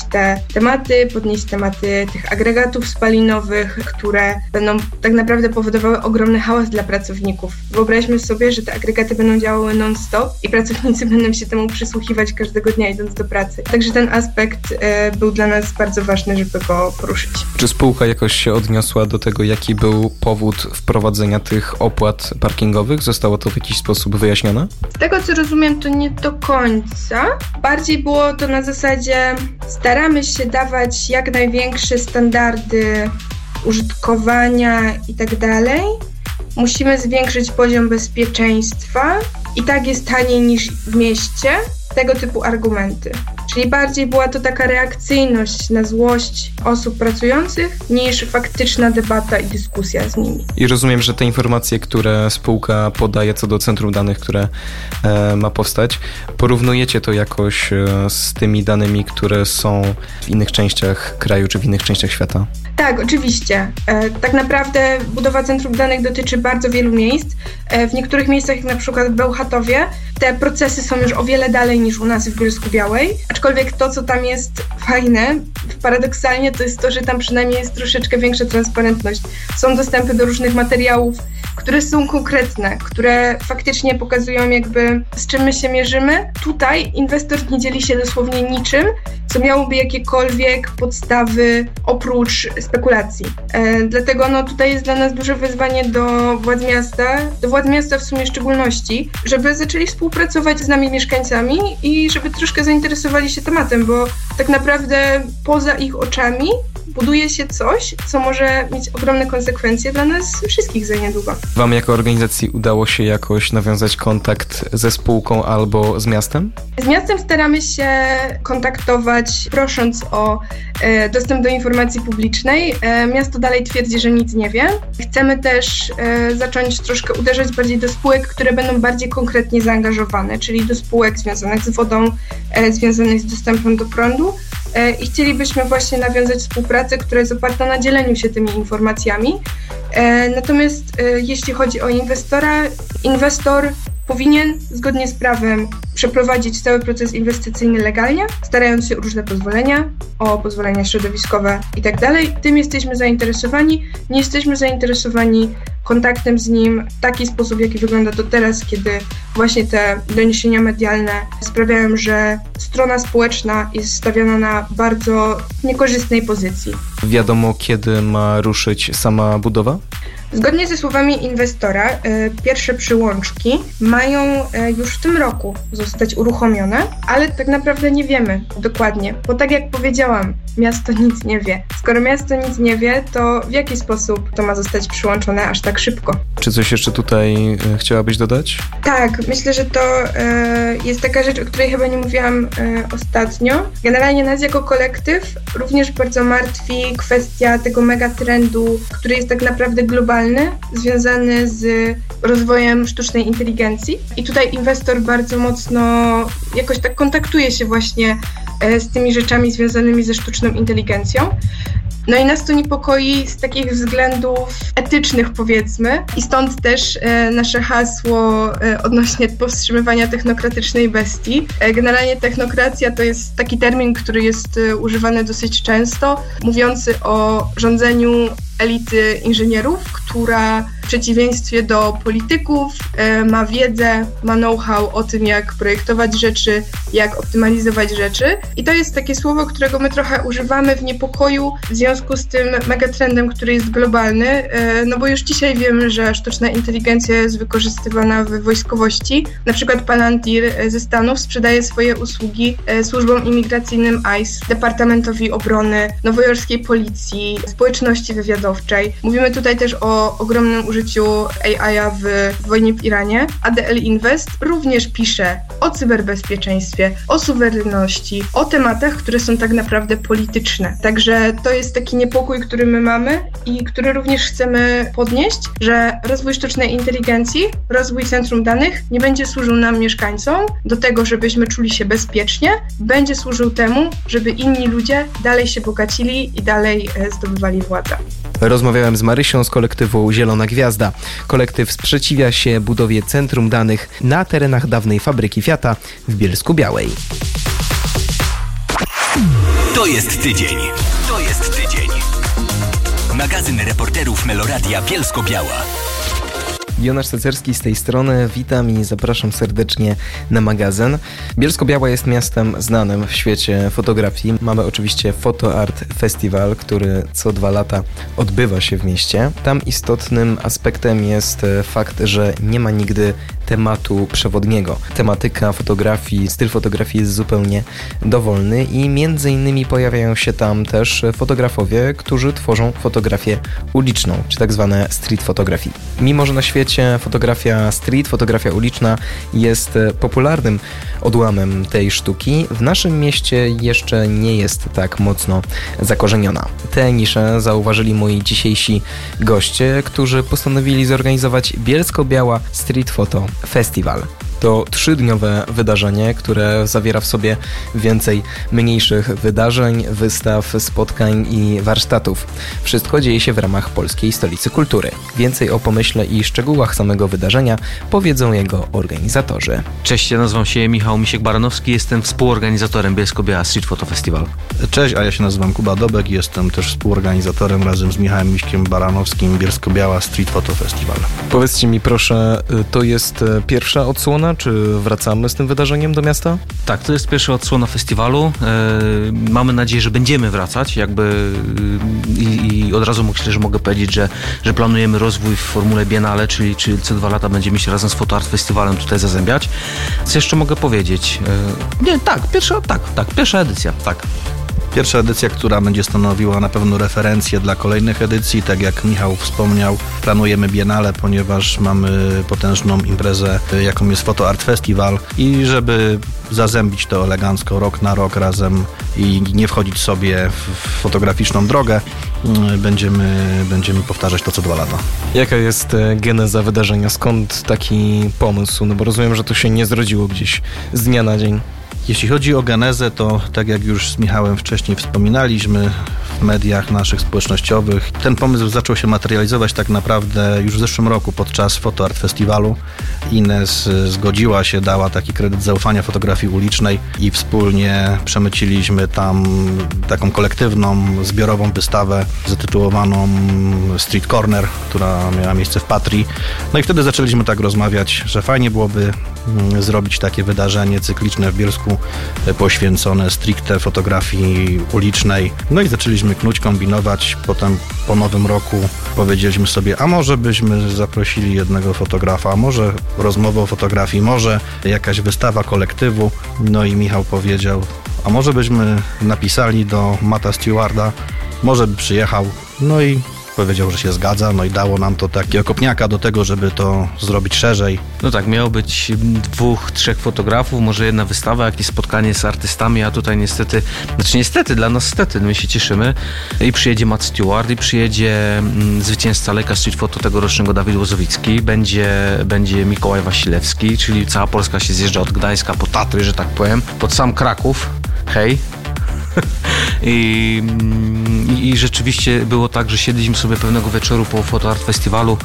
N: tematy tych agregatów spalinowych, które będą tak naprawdę powodowały ogromny hałas dla pracowników. Wyobraźmy sobie, że te agregaty będą działały non-stop i pracownicy będą się temu przysłuchiwać każdego dnia idąc do pracy. Także ten aspekt był dla nas bardzo ważny, żeby go poruszyć.
B: Czy spółka jakoś się odniosła do tego, jaki był powód wprowadzenia tych opłat parkingowych? Zostało to w jakiś sposób wyjaśnione?
N: Z tego co rozumiem, to nie do końca. Bardziej było to na zasadzie staramy się dawać jak największe standardy użytkowania i tak dalej. Musimy zwiększyć poziom bezpieczeństwa i tak jest taniej niż w mieście. Tego typu argumenty. Czyli bardziej była to taka reakcyjność na złość osób pracujących niż faktyczna debata i dyskusja z nimi.
B: I rozumiem, że te informacje, które spółka podaje co do centrum danych, które ma powstać, porównujecie to jakoś z tymi danymi, które są w innych częściach kraju czy w innych częściach świata?
N: Tak, oczywiście. Tak naprawdę budowa centrum danych dotyczy bardzo wielu miejsc. W niektórych miejscach, jak na przykład w Bełchatowie, te procesy są już o wiele dalej niż u nas w Bielsku-Białej. Aczkolwiek to, co tam jest fajne, paradoksalnie, to jest to, że tam przynajmniej jest troszeczkę większa transparentność. Są dostępy do różnych materiałów, które są konkretne, które faktycznie pokazują jakby z czym my się mierzymy. Tutaj inwestor nie dzieli się dosłownie niczym, co miałoby jakiekolwiek podstawy oprócz spekulacji. Dlatego tutaj jest dla nas duże wyzwanie do władz miasta w sumie w szczególności, żeby zaczęli współpracować z nami mieszkańcami i żeby troszkę zainteresowali się tematem, bo tak naprawdę poza ich oczami buduje się coś, co może mieć ogromne konsekwencje dla nas wszystkich za niedługo.
B: Wam jako organizacji udało się jakoś nawiązać kontakt ze spółką albo z miastem?
N: Z miastem staramy się kontaktować, prosząc o dostęp do informacji publicznej. Miasto dalej twierdzi, że nic nie wie. Chcemy też zacząć troszkę uderzać bardziej do spółek, które będą bardziej konkretnie zaangażowane, czyli do spółek związanych z wodą, związanych z dostępem do prądu. I chcielibyśmy właśnie nawiązać współpracę, która jest oparta na dzieleniu się tymi informacjami, Natomiast jeśli chodzi o inwestora, inwestor powinien zgodnie z prawem przeprowadzić cały proces inwestycyjny legalnie, starając się o różne pozwolenia, o pozwolenia środowiskowe itd. Tym jesteśmy zainteresowani. Nie jesteśmy zainteresowani kontaktem z nim w taki sposób, jaki wygląda to teraz, kiedy właśnie te doniesienia medialne sprawiają, że strona społeczna jest stawiana na bardzo niekorzystnej pozycji.
B: Wiadomo, kiedy ma ruszyć sama budowa?
N: Zgodnie ze słowami inwestora, pierwsze przyłączki mają już w tym roku zostać uruchomione, ale tak naprawdę nie wiemy dokładnie, bo tak jak powiedziałam, miasto nic nie wie. Skoro miasto nic nie wie, to w jaki sposób to ma zostać przyłączone aż tak szybko?
B: Czy coś jeszcze tutaj chciałabyś dodać?
N: Tak, myślę, że to jest taka rzecz, o której chyba nie mówiłam ostatnio. Generalnie nas jako kolektyw również bardzo martwi kwestia tego megatrendu, który jest tak naprawdę globalny, związany z rozwojem sztucznej inteligencji. I tutaj inwestor bardzo mocno jakoś tak kontaktuje się właśnie z tymi rzeczami związanymi ze sztuczną inteligencją. No i nas to niepokoi z takich względów etycznych, powiedzmy. I stąd też nasze hasło odnośnie powstrzymywania technokratycznej bestii. Generalnie technokracja to jest taki termin, który jest używany dosyć często, mówiący o rządzeniu elity inżynierów, która w przeciwieństwie do polityków ma wiedzę, ma know-how o tym, jak projektować rzeczy, jak optymalizować rzeczy. I to jest takie słowo, którego my trochę używamy w niepokoju w związku z tym megatrendem, który jest globalny, no bo już dzisiaj wiemy, że sztuczna inteligencja jest wykorzystywana w wojskowości. Na przykład Palantir ze Stanów sprzedaje swoje usługi służbom imigracyjnym ICE, Departamentowi Obrony, nowojorskiej policji, społeczności wywiadowczej. Mówimy tutaj też o ogromnym użyciu AI-a w wojnie w Iranie. ADL Invest również pisze o cyberbezpieczeństwie, o suwerenności, o tematach, które są tak naprawdę polityczne. Także to jest taki niepokój, który my mamy i który również chcemy podnieść, że rozwój sztucznej inteligencji, rozwój centrum danych nie będzie służył nam mieszkańcom do tego, żebyśmy czuli się bezpiecznie, będzie służył temu, żeby inni ludzie dalej się bogacili i dalej zdobywali władzę.
B: Rozmawiałem z Marysią z kolektywu Zielona Gwiazda. Kolektyw sprzeciwia się budowie centrum danych na terenach dawnej fabryki Fiata w Bielsku-Białej.
D: To jest tydzień. To jest tydzień. Magazyn reporterów Meloradia Bielsko-Biała.
B: Jonasz Cecerski z tej strony, witam i zapraszam serdecznie na magazyn. Bielsko-Biała jest miastem znanym w świecie fotografii. Mamy oczywiście Photo Art Festival, który co 2 lata odbywa się w mieście. Tam istotnym aspektem jest fakt, że nie ma nigdy tematu przewodniego. Tematyka fotografii, styl fotografii jest zupełnie dowolny i między innymi pojawiają się tam też fotografowie, którzy tworzą fotografię uliczną, czy tak zwane street photography. Mimo że na świecie fotografia street, fotografia uliczna jest popularnym odłamem tej sztuki, w naszym mieście jeszcze nie jest tak mocno zakorzeniona. Tę niszę zauważyli moi dzisiejsi goście, którzy postanowili zorganizować Bielsko-Biała Street Photo Festival. To 3-dniowe wydarzenie, które zawiera w sobie więcej mniejszych wydarzeń, wystaw, spotkań i warsztatów. Wszystko dzieje się w ramach Polskiej Stolicy Kultury. Więcej o pomyśle i szczegółach samego wydarzenia powiedzą jego organizatorzy.
O: Cześć, ja nazywam się Michał Misiek-Baranowski, jestem współorganizatorem Bielsko-Biała Street Photo Festival.
P: Cześć, a ja się nazywam Kuba Dobek i jestem też współorganizatorem razem z Michałem Miśkiem-Baranowskim Bielsko-Biała Street Photo Festival.
B: Powiedzcie mi proszę, to jest pierwsza odsłona, czy wracamy z tym wydarzeniem do miasta?
O: Tak, to jest pierwsza odsłona festiwalu. Mamy nadzieję, że będziemy wracać i od razu myślę, że mogę powiedzieć, że planujemy rozwój w formule Biennale, czyli co 2 lata będziemy się razem z Photo Art Festivalem tutaj zazębiać. Co jeszcze mogę powiedzieć? Pierwsza edycja, tak.
P: Pierwsza edycja, która będzie stanowiła na pewno referencję dla kolejnych edycji. Tak jak Michał wspomniał, planujemy Biennale, ponieważ mamy potężną imprezę, jaką jest Photo Art Festival i żeby zazębić to elegancko rok na rok razem i nie wchodzić sobie w fotograficzną drogę, będziemy powtarzać to co 2 lata.
B: Jaka jest geneza wydarzenia? Skąd taki pomysł? No bo rozumiem, że to się nie zrodziło gdzieś z dnia na dzień.
P: Jeśli chodzi o genezę, to tak jak już z Michałem wcześniej wspominaliśmy, mediach naszych społecznościowych. Ten pomysł zaczął się materializować tak naprawdę już w zeszłym roku podczas Photo Art Festiwalu. Ines zgodziła się, dała taki kredyt zaufania fotografii ulicznej i wspólnie przemyciliśmy tam taką kolektywną, zbiorową wystawę zatytułowaną Street Corner, która miała miejsce w Patrii. No i wtedy zaczęliśmy tak rozmawiać, że fajnie byłoby zrobić takie wydarzenie cykliczne w Bielsku poświęcone stricte fotografii ulicznej. No i zaczęliśmy knuć, kombinować. Potem po nowym roku powiedzieliśmy sobie, a może byśmy zaprosili jednego fotografa, a może rozmowę o fotografii, może jakaś wystawa kolektywu. No i Michał powiedział, a może byśmy napisali do Matta Stewarda, może by przyjechał. No i powiedział, że się zgadza, no i dało nam to takiego kopniaka do tego, żeby to zrobić szerzej.
O: No tak, miało być 2-3 fotografów, może jedna wystawa, jakieś spotkanie z artystami, a tutaj niestety, dla nas my się cieszymy. I przyjedzie Matt Stewart, i przyjedzie zwycięzca Leica Street Photo tegorocznego Dawid Łozowicki, będzie Mikołaj Wasilewski, czyli cała Polska się zjeżdża od Gdańska po Tatry, że tak powiem, pod sam Kraków. Hej! I rzeczywiście było tak, że siedliśmy sobie pewnego wieczoru po Photo Art Festiwalu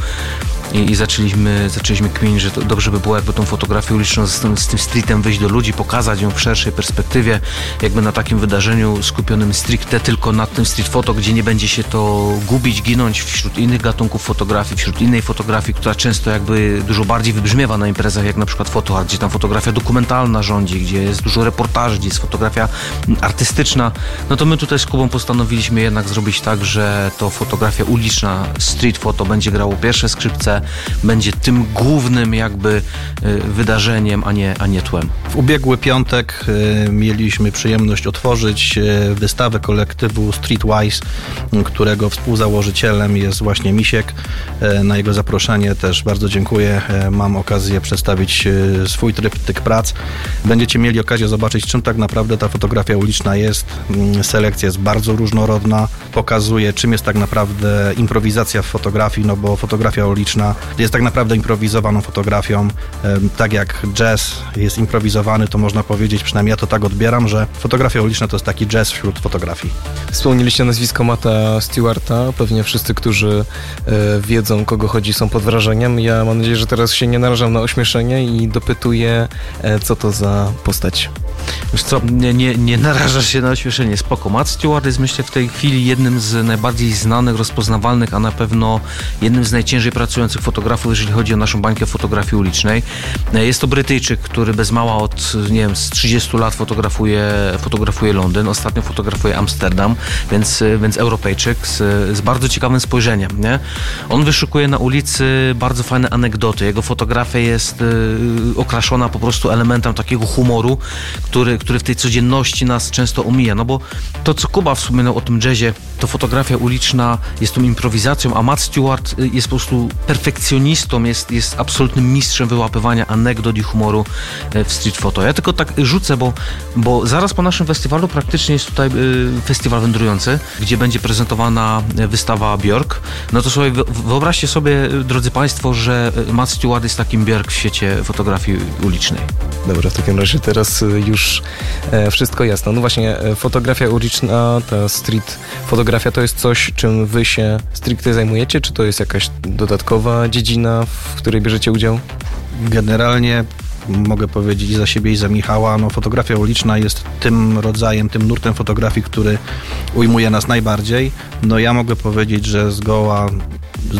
O: i zaczęliśmy kminić, że to dobrze by było jakby tą fotografię uliczną z tym streetem wyjść do ludzi, pokazać ją w szerszej perspektywie, jakby na takim wydarzeniu skupionym stricte tylko na tym street photo, gdzie nie będzie się to gubić, ginąć wśród innych gatunków fotografii, wśród innej fotografii, która często jakby dużo bardziej wybrzmiewa na imprezach, jak na przykład Photo Art, gdzie tam fotografia dokumentalna rządzi, gdzie jest dużo reportaży, gdzie jest fotografia artystyczna. No to my tutaj z Kubą postanowiliśmy jednak zrobić tak, że to fotografia uliczna, street photo będzie grało pierwsze skrzypce, będzie tym głównym jakby wydarzeniem, a nie tłem.
P: W ubiegły piątek mieliśmy przyjemność otworzyć wystawę kolektywu Streetwise, którego współzałożycielem jest właśnie Misiek. Na jego zaproszenie też bardzo dziękuję. Mam okazję przedstawić swój tryptyk prac. Będziecie mieli okazję zobaczyć, czym tak naprawdę ta fotografia uliczna jest. Selekcja jest bardzo różnorodna, pokazuje, czym jest tak naprawdę improwizacja w fotografii, no bo fotografia uliczna jest tak naprawdę improwizowaną fotografią. Tak jak jazz jest improwizowany, to można powiedzieć, przynajmniej ja to tak odbieram, że fotografia uliczna to jest taki jazz wśród fotografii.
B: Wspomnieliście nazwisko Matta Stewarta. Pewnie wszyscy, którzy wiedzą, kogo chodzi, są pod wrażeniem. Ja mam nadzieję, że teraz się nie narażam na ośmieszenie i dopytuję, co to za postać.
O: Wiesz co, nie narażasz się na ośmieszenie, spoko. Matt Stewart jest, myślę, w tej chwili jednym z najbardziej znanych, rozpoznawalnych, a na pewno jednym z najciężej pracujących fotografów, jeżeli chodzi o naszą bańkę fotografii ulicznej. Jest to Brytyjczyk, który bez mała od, nie wiem, z 30 lat fotografuje Londyn, ostatnio fotografuje Amsterdam, więc Europejczyk z bardzo ciekawym spojrzeniem, nie? On wyszukuje na ulicy bardzo fajne anegdoty. Jego fotografia jest okraszona po prostu elementem takiego humoru, który w tej codzienności nas często omija. No bo to, co Kuba wspominał o tym jazzie, to fotografia uliczna jest tą improwizacją, a Matt Stewart jest po prostu perfekcjonistą, jest absolutnym mistrzem wyłapywania anegdot i humoru w street photo. Ja tylko tak rzucę, bo zaraz po naszym festiwalu praktycznie jest tutaj festiwal wędrujący, gdzie będzie prezentowana wystawa Björk. No to sobie wyobraźcie sobie, drodzy Państwo, że Matt Stewart jest takim Björk w świecie fotografii ulicznej.
B: Dobra, w takim razie teraz już wszystko jasno. No właśnie, fotografia uliczna, ta street fotografia to jest coś, czym wy się stricte zajmujecie? Czy to jest jakaś dodatkowa dziedzina, w której bierzecie udział?
P: Generalnie mogę powiedzieć i za siebie, i za Michała, no fotografia uliczna jest tym rodzajem, tym nurtem fotografii, który ujmuje nas najbardziej. No ja mogę powiedzieć, że zgoła z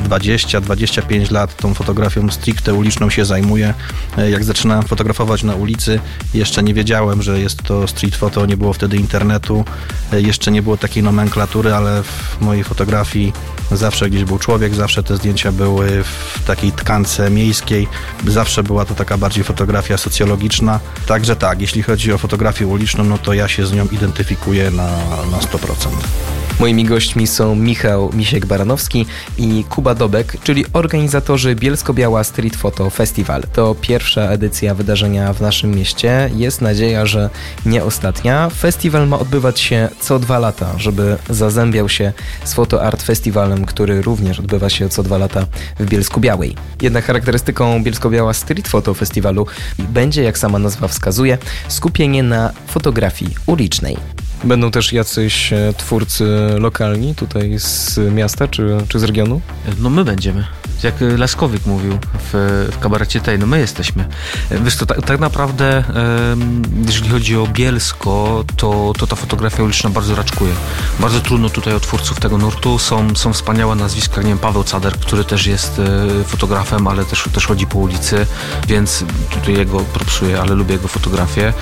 P: 20-25 lat tą fotografią stricte uliczną się zajmuję. Jak zaczynałem fotografować na ulicy, jeszcze nie wiedziałem, że jest to street photo, nie było wtedy internetu, jeszcze nie było takiej nomenklatury, ale w mojej fotografii zawsze gdzieś był człowiek, zawsze te zdjęcia były w takiej tkance miejskiej, zawsze była to taka bardziej fotografia socjologiczna. Także tak, jeśli chodzi o fotografię uliczną, no to ja się z nią identyfikuję na 100%.
B: Moimi gośćmi są Michał Misiek-Baranowski i Kuba Dobek, czyli organizatorzy Bielsko-Biała Street Photo Festival. To pierwsza edycja wydarzenia w naszym mieście. Jest nadzieja, że nie ostatnia. Festiwal ma odbywać się co 2 lata, żeby zazębiał się z Photo Art Festiwalem, który również odbywa się co 2 lata w Bielsku-Białej. Jednak charakterystyką Bielsko-Biała Street Photo Festiwalu będzie, jak sama nazwa wskazuje, skupienie na fotografii ulicznej. Będą też jacyś twórcy lokalni tutaj z miasta czy z regionu?
O: No my będziemy. Jak Laskowik mówił w kabarecie tej, no my jesteśmy. Wiesz to tak naprawdę, jeżeli chodzi o Bielsko, to ta fotografia uliczna bardzo raczkuje. Bardzo trudno tutaj o twórców tego nurtu. Są wspaniałe nazwiska, nie wiem, Paweł Cader, który też jest fotografem, ale też chodzi po ulicy, więc tutaj jego propsuję, ale lubię jego fotografię,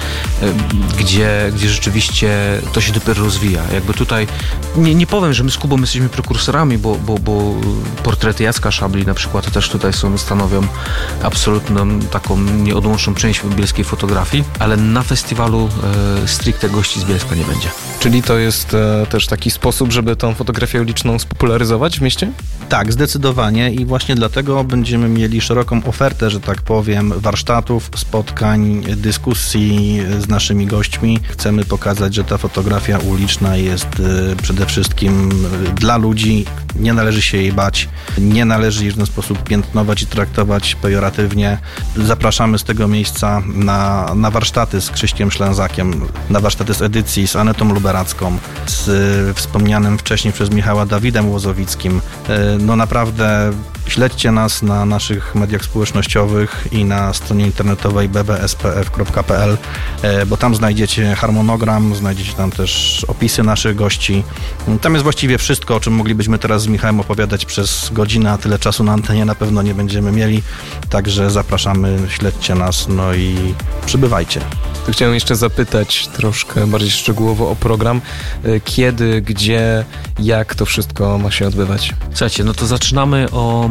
O: gdzie rzeczywiście to się dopiero rozwija. Jakby tutaj, nie powiem, że my z Kubą jesteśmy prekursorami, bo portrety Jacka Szabli na przykład też tutaj stanowią absolutną taką nieodłączną część bielskiej fotografii, ale na festiwalu stricte gości z Bielska nie będzie.
B: Czyli to jest też taki sposób, żeby tą fotografię uliczną spopularyzować w mieście?
P: Tak, zdecydowanie i właśnie dlatego będziemy mieli szeroką ofertę, że tak powiem, warsztatów, spotkań, dyskusji z naszymi gośćmi. Chcemy pokazać, że ta fotografia uliczna jest przede wszystkim dla ludzi, nie należy się jej bać, nie należy jej w ten sposób piętnować i traktować pejoratywnie. Zapraszamy z tego miejsca na warsztaty z Krzyśkiem Ślęzakiem, na warsztaty z edycji z Anetą Luberacką, z wspomnianym wcześniej przez Michała Dawidem Łozowickim. No naprawdę śledźcie nas na naszych mediach społecznościowych i na stronie internetowej bbspf.pl, bo tam znajdziecie harmonogram, znajdziecie tam też opisy naszych gości. Tam jest właściwie wszystko, o czym moglibyśmy teraz z Michałem opowiadać przez godzinę, a tyle czasu na antenie na pewno nie będziemy mieli. Także zapraszamy, śledźcie nas, no i przybywajcie.
B: Chciałem jeszcze zapytać troszkę bardziej szczegółowo o program. Kiedy, gdzie, jak to wszystko ma się odbywać?
O: Słuchajcie, no to zaczynamy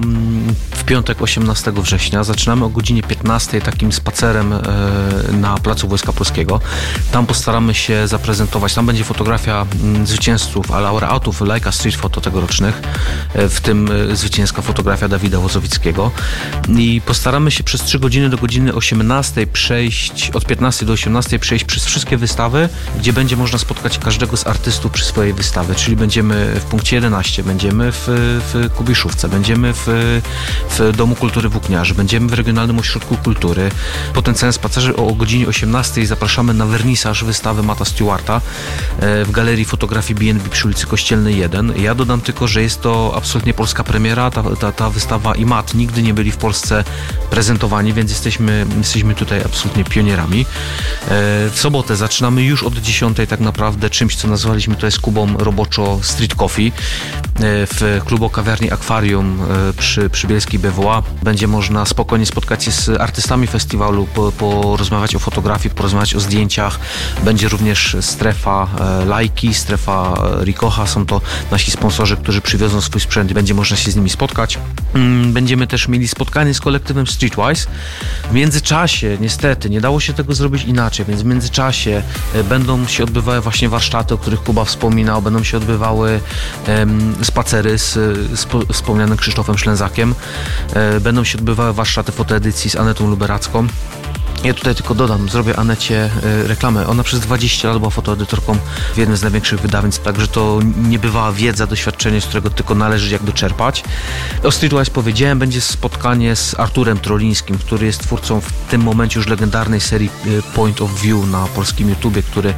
O: w piątek 18 września. Zaczynamy o godzinie 15 takim spacerem na Placu Wojska Polskiego. Tam postaramy się zaprezentować, tam będzie fotografia zwycięzców, laureatów Leica Street Photo tegorocznych, w tym zwycięska fotografia Dawida Łozowickiego. I postaramy się przez 3 godziny do godziny 18 przejść, od 15 do 18 przejść przez wszystkie wystawy, gdzie będzie można spotkać każdego z artystów przy swojej wystawie, czyli będziemy w punkcie 11, będziemy w Kubiszówce, będziemy w Domu Kultury Włókniarzy, będziemy w Regionalnym Ośrodku Kultury. Po tym całym spacerze o godzinie 18 zapraszamy na wernisaż wystawy Matta Stewarta w Galerii Fotografii B&B przy ulicy Kościelnej 1. Ja dodam tylko, że jest to absolutnie polska premiera, ta wystawa i Matt nigdy nie byli w Polsce prezentowani, więc jesteśmy tutaj absolutnie pionierami. W sobotę zaczynamy już od 10 tak naprawdę czymś, co nazwaliśmy tutaj z Kubą roboczo Street Coffee w klubu kawiarni Akwarium przy Bielskiej BWA. Będzie można spokojnie spotkać się z artystami festiwalu, porozmawiać o fotografii, porozmawiać o zdjęciach. Będzie również strefa Lajki, strefa Ricocha. Są to nasi sponsorzy, którzy przywiozą swój sprzęt i będzie można się z nimi spotkać. Będziemy też mieli spotkanie z kolektywem Streetwise. W międzyczasie, niestety, nie dało się tego zrobić inaczej, więc w międzyczasie będą się odbywały właśnie warsztaty, o których Kuba wspominał, będą się odbywały spacery z wspomnianym Krzysztofem Ślęzakiem, będą się odbywały warsztaty fotoedycji z Anetą Luberacką. Ja tutaj tylko dodam, zrobię Anecie reklamę. Ona przez 20 lat była fotoedytorką w jednym z największych wydawnictw, także to nie bywała wiedza, doświadczenie, z którego tylko należy jakby czerpać. O Streetwise powiedziałem, będzie spotkanie z Arturem Trolińskim, który jest twórcą w tym momencie już legendarnej serii Point of View na polskim YouTubie, który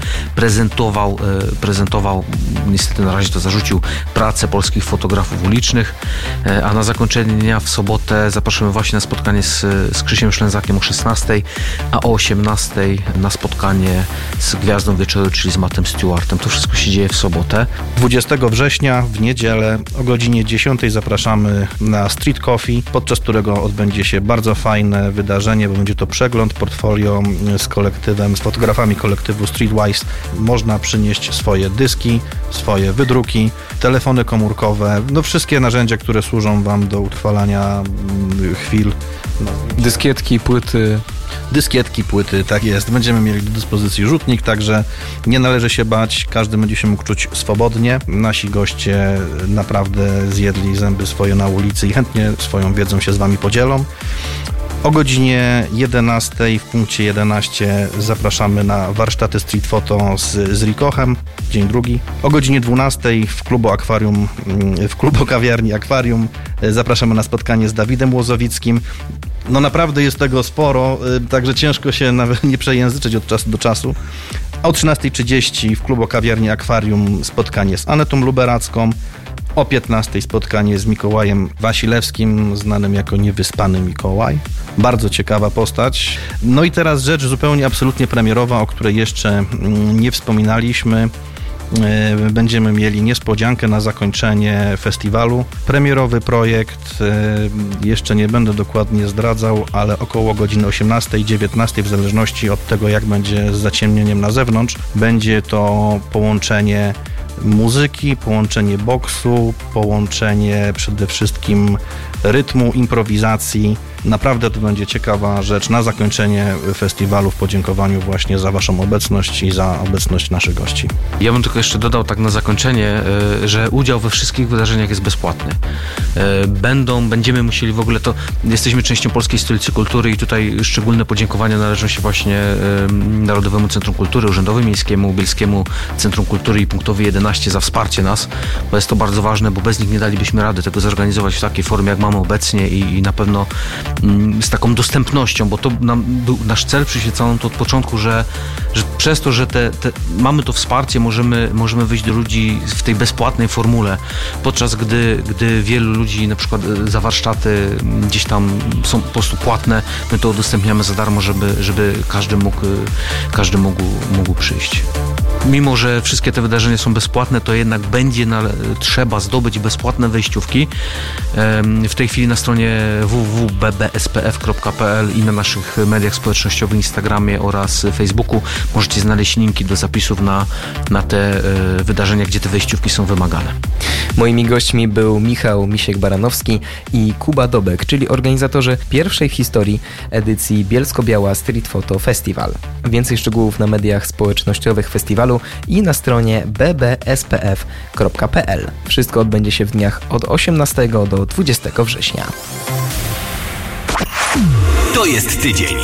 O: prezentował, niestety na razie to zarzucił, pracę polskich fotografów ulicznych, a na zakończenie dnia w sobotę zapraszamy właśnie na spotkanie z Krzysiem Ślęzakiem o 16:00, a o 18:00 na spotkanie z Gwiazdą Wieczoru, czyli z Mattem Stewartem. To wszystko się dzieje w sobotę.
P: 20 września w niedzielę o godzinie 10:00 zapraszamy na Street Coffee, podczas którego odbędzie się bardzo fajne wydarzenie, bo będzie to przegląd portfolio z kolektywem, z fotografami kolektywu Streetwise. Można przynieść swoje dyski, swoje wydruki, telefony komórkowe, no wszystkie narzędzia, które służą Wam do utrwalania chwil.
B: Dyskietki, płyty.
P: Dyskietki, płyty, tak jest. Będziemy mieli do dyspozycji rzutnik, także nie należy się bać. Każdy będzie się mógł czuć swobodnie. Nasi goście naprawdę zjedli zęby swoje na ulicy i chętnie swoją wiedzą się z Wami podzielą. O godzinie 11:00 w punkcie 11 zapraszamy na warsztaty street photo z Ricochem, dzień drugi. O godzinie 12:00 w klubu kawiarni Akwarium zapraszamy na spotkanie z Dawidem Łozowickim. No naprawdę jest tego sporo, także ciężko się nawet nie przejęzyczyć od czasu do czasu. O 13:30 w klubu kawiarni Akwarium spotkanie z Anetą Luberacką. O 15:00 spotkanie z Mikołajem Wasilewskim, znanym jako Niewyspany Mikołaj. Bardzo ciekawa postać. No i teraz rzecz zupełnie absolutnie premierowa, o której jeszcze nie wspominaliśmy. Będziemy mieli niespodziankę na zakończenie festiwalu. Premierowy projekt, jeszcze nie będę dokładnie zdradzał, ale około godziny 18-19, w zależności od tego, jak będzie z zaciemnieniem na zewnątrz, będzie to połączenie muzyki, połączenie boksu, połączenie przede wszystkim rytmu, improwizacji. Naprawdę to będzie ciekawa rzecz na zakończenie festiwalu w podziękowaniu właśnie za Waszą obecność i za obecność naszych gości.
O: Ja bym tylko jeszcze dodał tak na zakończenie, że udział we wszystkich wydarzeniach jest bezpłatny. Będziemy musieli w ogóle jesteśmy częścią Polskiej Stolicy Kultury i tutaj szczególne podziękowania należą się właśnie Narodowemu Centrum Kultury, Urzędowi Miejskiemu, Bielskiemu Centrum Kultury i Punktowi 11 za wsparcie nas, bo jest to bardzo ważne, bo bez nich nie dalibyśmy rady tego zorganizować w takiej formie, jak mamy obecnie i na pewno z taką dostępnością, bo to był nasz cel przyświecony od początku, że przez to, że mamy to wsparcie, możemy wyjść do ludzi w tej bezpłatnej formule, podczas gdy wielu ludzi na przykład za warsztaty gdzieś tam są po prostu płatne, my to udostępniamy za darmo, żeby każdy mógł przyjść. Mimo że wszystkie te wydarzenia są bezpłatne, to jednak trzeba zdobyć bezpłatne wejściówki. W tej chwili na stronie www.bbspf.pl i na naszych mediach społecznościowych, Instagramie oraz Facebooku możecie znaleźć linki do zapisów na te wydarzenia, gdzie te wejściówki są wymagane.
B: Moimi gośćmi był Michał Misiek-Baranowski i Kuba Dobek, czyli organizatorzy pierwszej w historii edycji Bielsko-Biała Street Photo Festival. Więcej szczegółów na mediach społecznościowych festiwalu i na stronie bbspf.pl. Wszystko odbędzie się w dniach od 18 do 20 września.
D: To jest tydzień.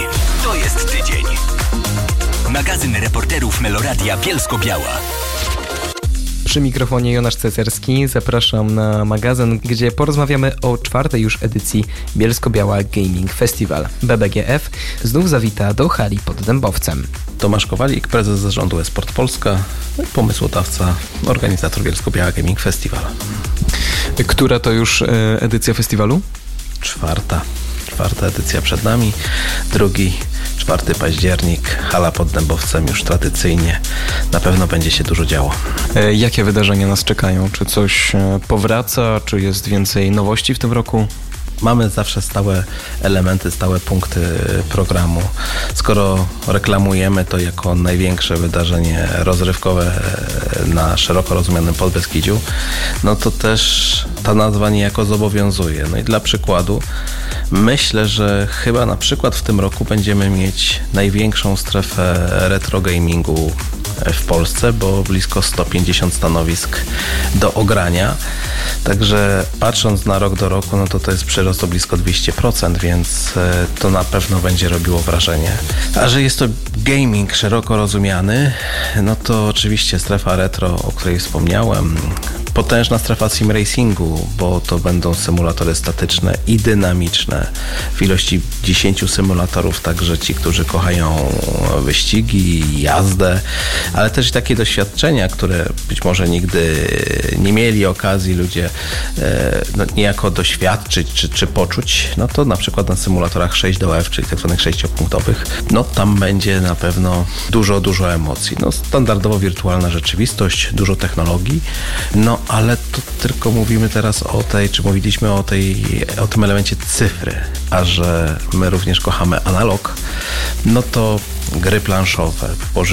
D: Magazyn reporterów Meloradia Bielsko-Biała.
B: Przy mikrofonie Jonasz Cecerski. Zapraszam na magazyn, gdzie porozmawiamy o czwartej już edycji Bielsko-Biała Gaming Festival. BBGF znów zawita do hali pod Dębowcem.
Q: Tomasz Kowalik, prezes zarządu eSport Polska, pomysłodawca, organizator Bielsko-Biała Gaming Festival.
B: Która to już edycja festiwalu?
Q: Czwarta edycja przed nami. 4 październik, hala pod Dębowcem już tradycyjnie. Na pewno będzie się dużo działo.
B: Jakie wydarzenia nas czekają? Czy coś powraca? Czy jest więcej nowości w tym roku?
Q: Mamy zawsze stałe elementy, stałe punkty programu. Skoro reklamujemy to jako największe wydarzenie rozrywkowe na szeroko rozumianym Podbeskidziu, no to też ta nazwa niejako zobowiązuje. No i dla przykładu myślę, że chyba na przykład w tym roku będziemy mieć największą strefę retro gamingu w Polsce, bo blisko 150 stanowisk do ogrania. Także patrząc na rok do roku, no to jest przyrost o blisko 200%, więc to na pewno będzie robiło wrażenie. A że jest to gaming szeroko rozumiany, no to oczywiście strefa retro, o której wspomniałem, potężna strefa sim racingu, bo to będą symulatory statyczne i dynamiczne w ilości 10 symulatorów, także ci, którzy kochają wyścigi, jazdę, ale też takie doświadczenia, które być może nigdy nie mieli okazji ludzie niejako doświadczyć czy poczuć, no to na przykład na symulatorach 6DOF, czyli tak zwanych 6-punktowych, no tam będzie na pewno dużo emocji. No standardowo wirtualna rzeczywistość, dużo technologii, no ale to tylko mówimy teraz mówiliśmy o tym elemencie cyfry, a że my również kochamy analog, no to gry planszowe,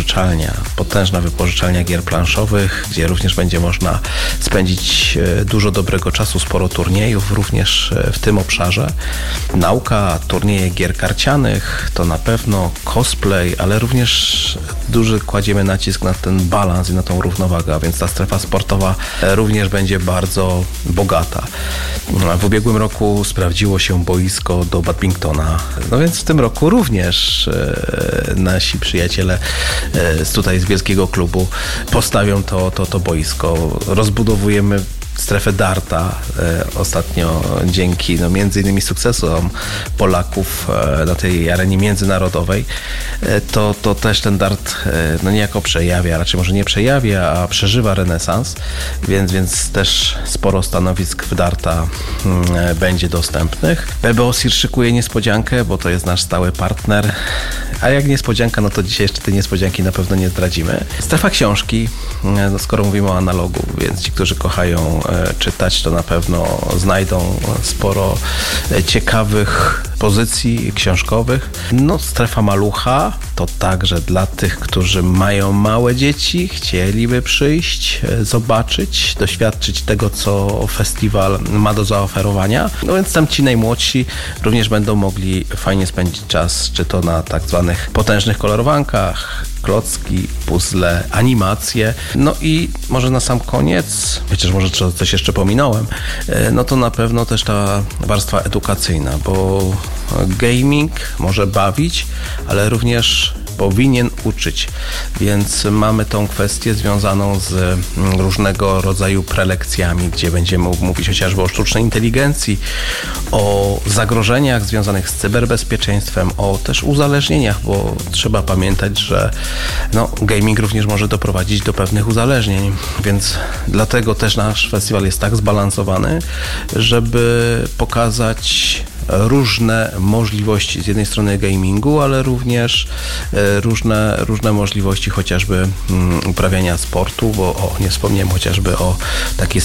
Q: potężna wypożyczalnia gier planszowych, gdzie również będzie można spędzić dużo dobrego czasu, sporo turniejów również w tym obszarze. Nauka, turnieje gier karcianych, to na pewno cosplay, ale również duży kładziemy nacisk na ten balans i na tą równowagę, a więc ta strefa sportowa również będzie bardzo bogata. W ubiegłym roku sprawdziło się boisko do badmintona, no więc w tym roku również nasi przyjaciele tutaj z Bielskiego Klubu postawią to boisko. Rozbudowujemy strefę darta ostatnio dzięki między innymi sukcesom Polaków na tej arenie międzynarodowej, to też ten dart niejako przejawia, raczej może nie przejawia, a przeżywa renesans, więc też sporo stanowisk w darta będzie dostępnych. PBO SIR szykuje niespodziankę, bo to jest nasz stały partner, a jak niespodzianka, to dzisiaj jeszcze tej niespodzianki na pewno nie zdradzimy. Strefa książki, skoro mówimy o analogu, więc ci, którzy kochają czytać, to na pewno znajdą sporo ciekawych pozycji książkowych. Strefa malucha to także dla tych, którzy mają małe dzieci, chcieliby przyjść, zobaczyć, doświadczyć tego, co festiwal ma do zaoferowania. Więc tam ci najmłodsi również będą mogli fajnie spędzić czas, czy to na tak zwanych potężnych kolorowankach, klocki, puzzle, animacje. I może na sam koniec, chociaż może coś jeszcze pominąłem, to na pewno też ta warstwa edukacyjna, bo gaming może bawić, ale również powinien uczyć, więc mamy tą kwestię związaną z różnego rodzaju prelekcjami, gdzie będziemy mówić chociażby o sztucznej inteligencji, o zagrożeniach związanych z cyberbezpieczeństwem, o też uzależnieniach, bo trzeba pamiętać, że gaming również może doprowadzić do pewnych uzależnień, więc dlatego też nasz festiwal jest tak zbalansowany, żeby pokazać różne możliwości z jednej strony gamingu, ale również różne możliwości chociażby uprawiania sportu, bo nie wspomniałem chociażby o takiej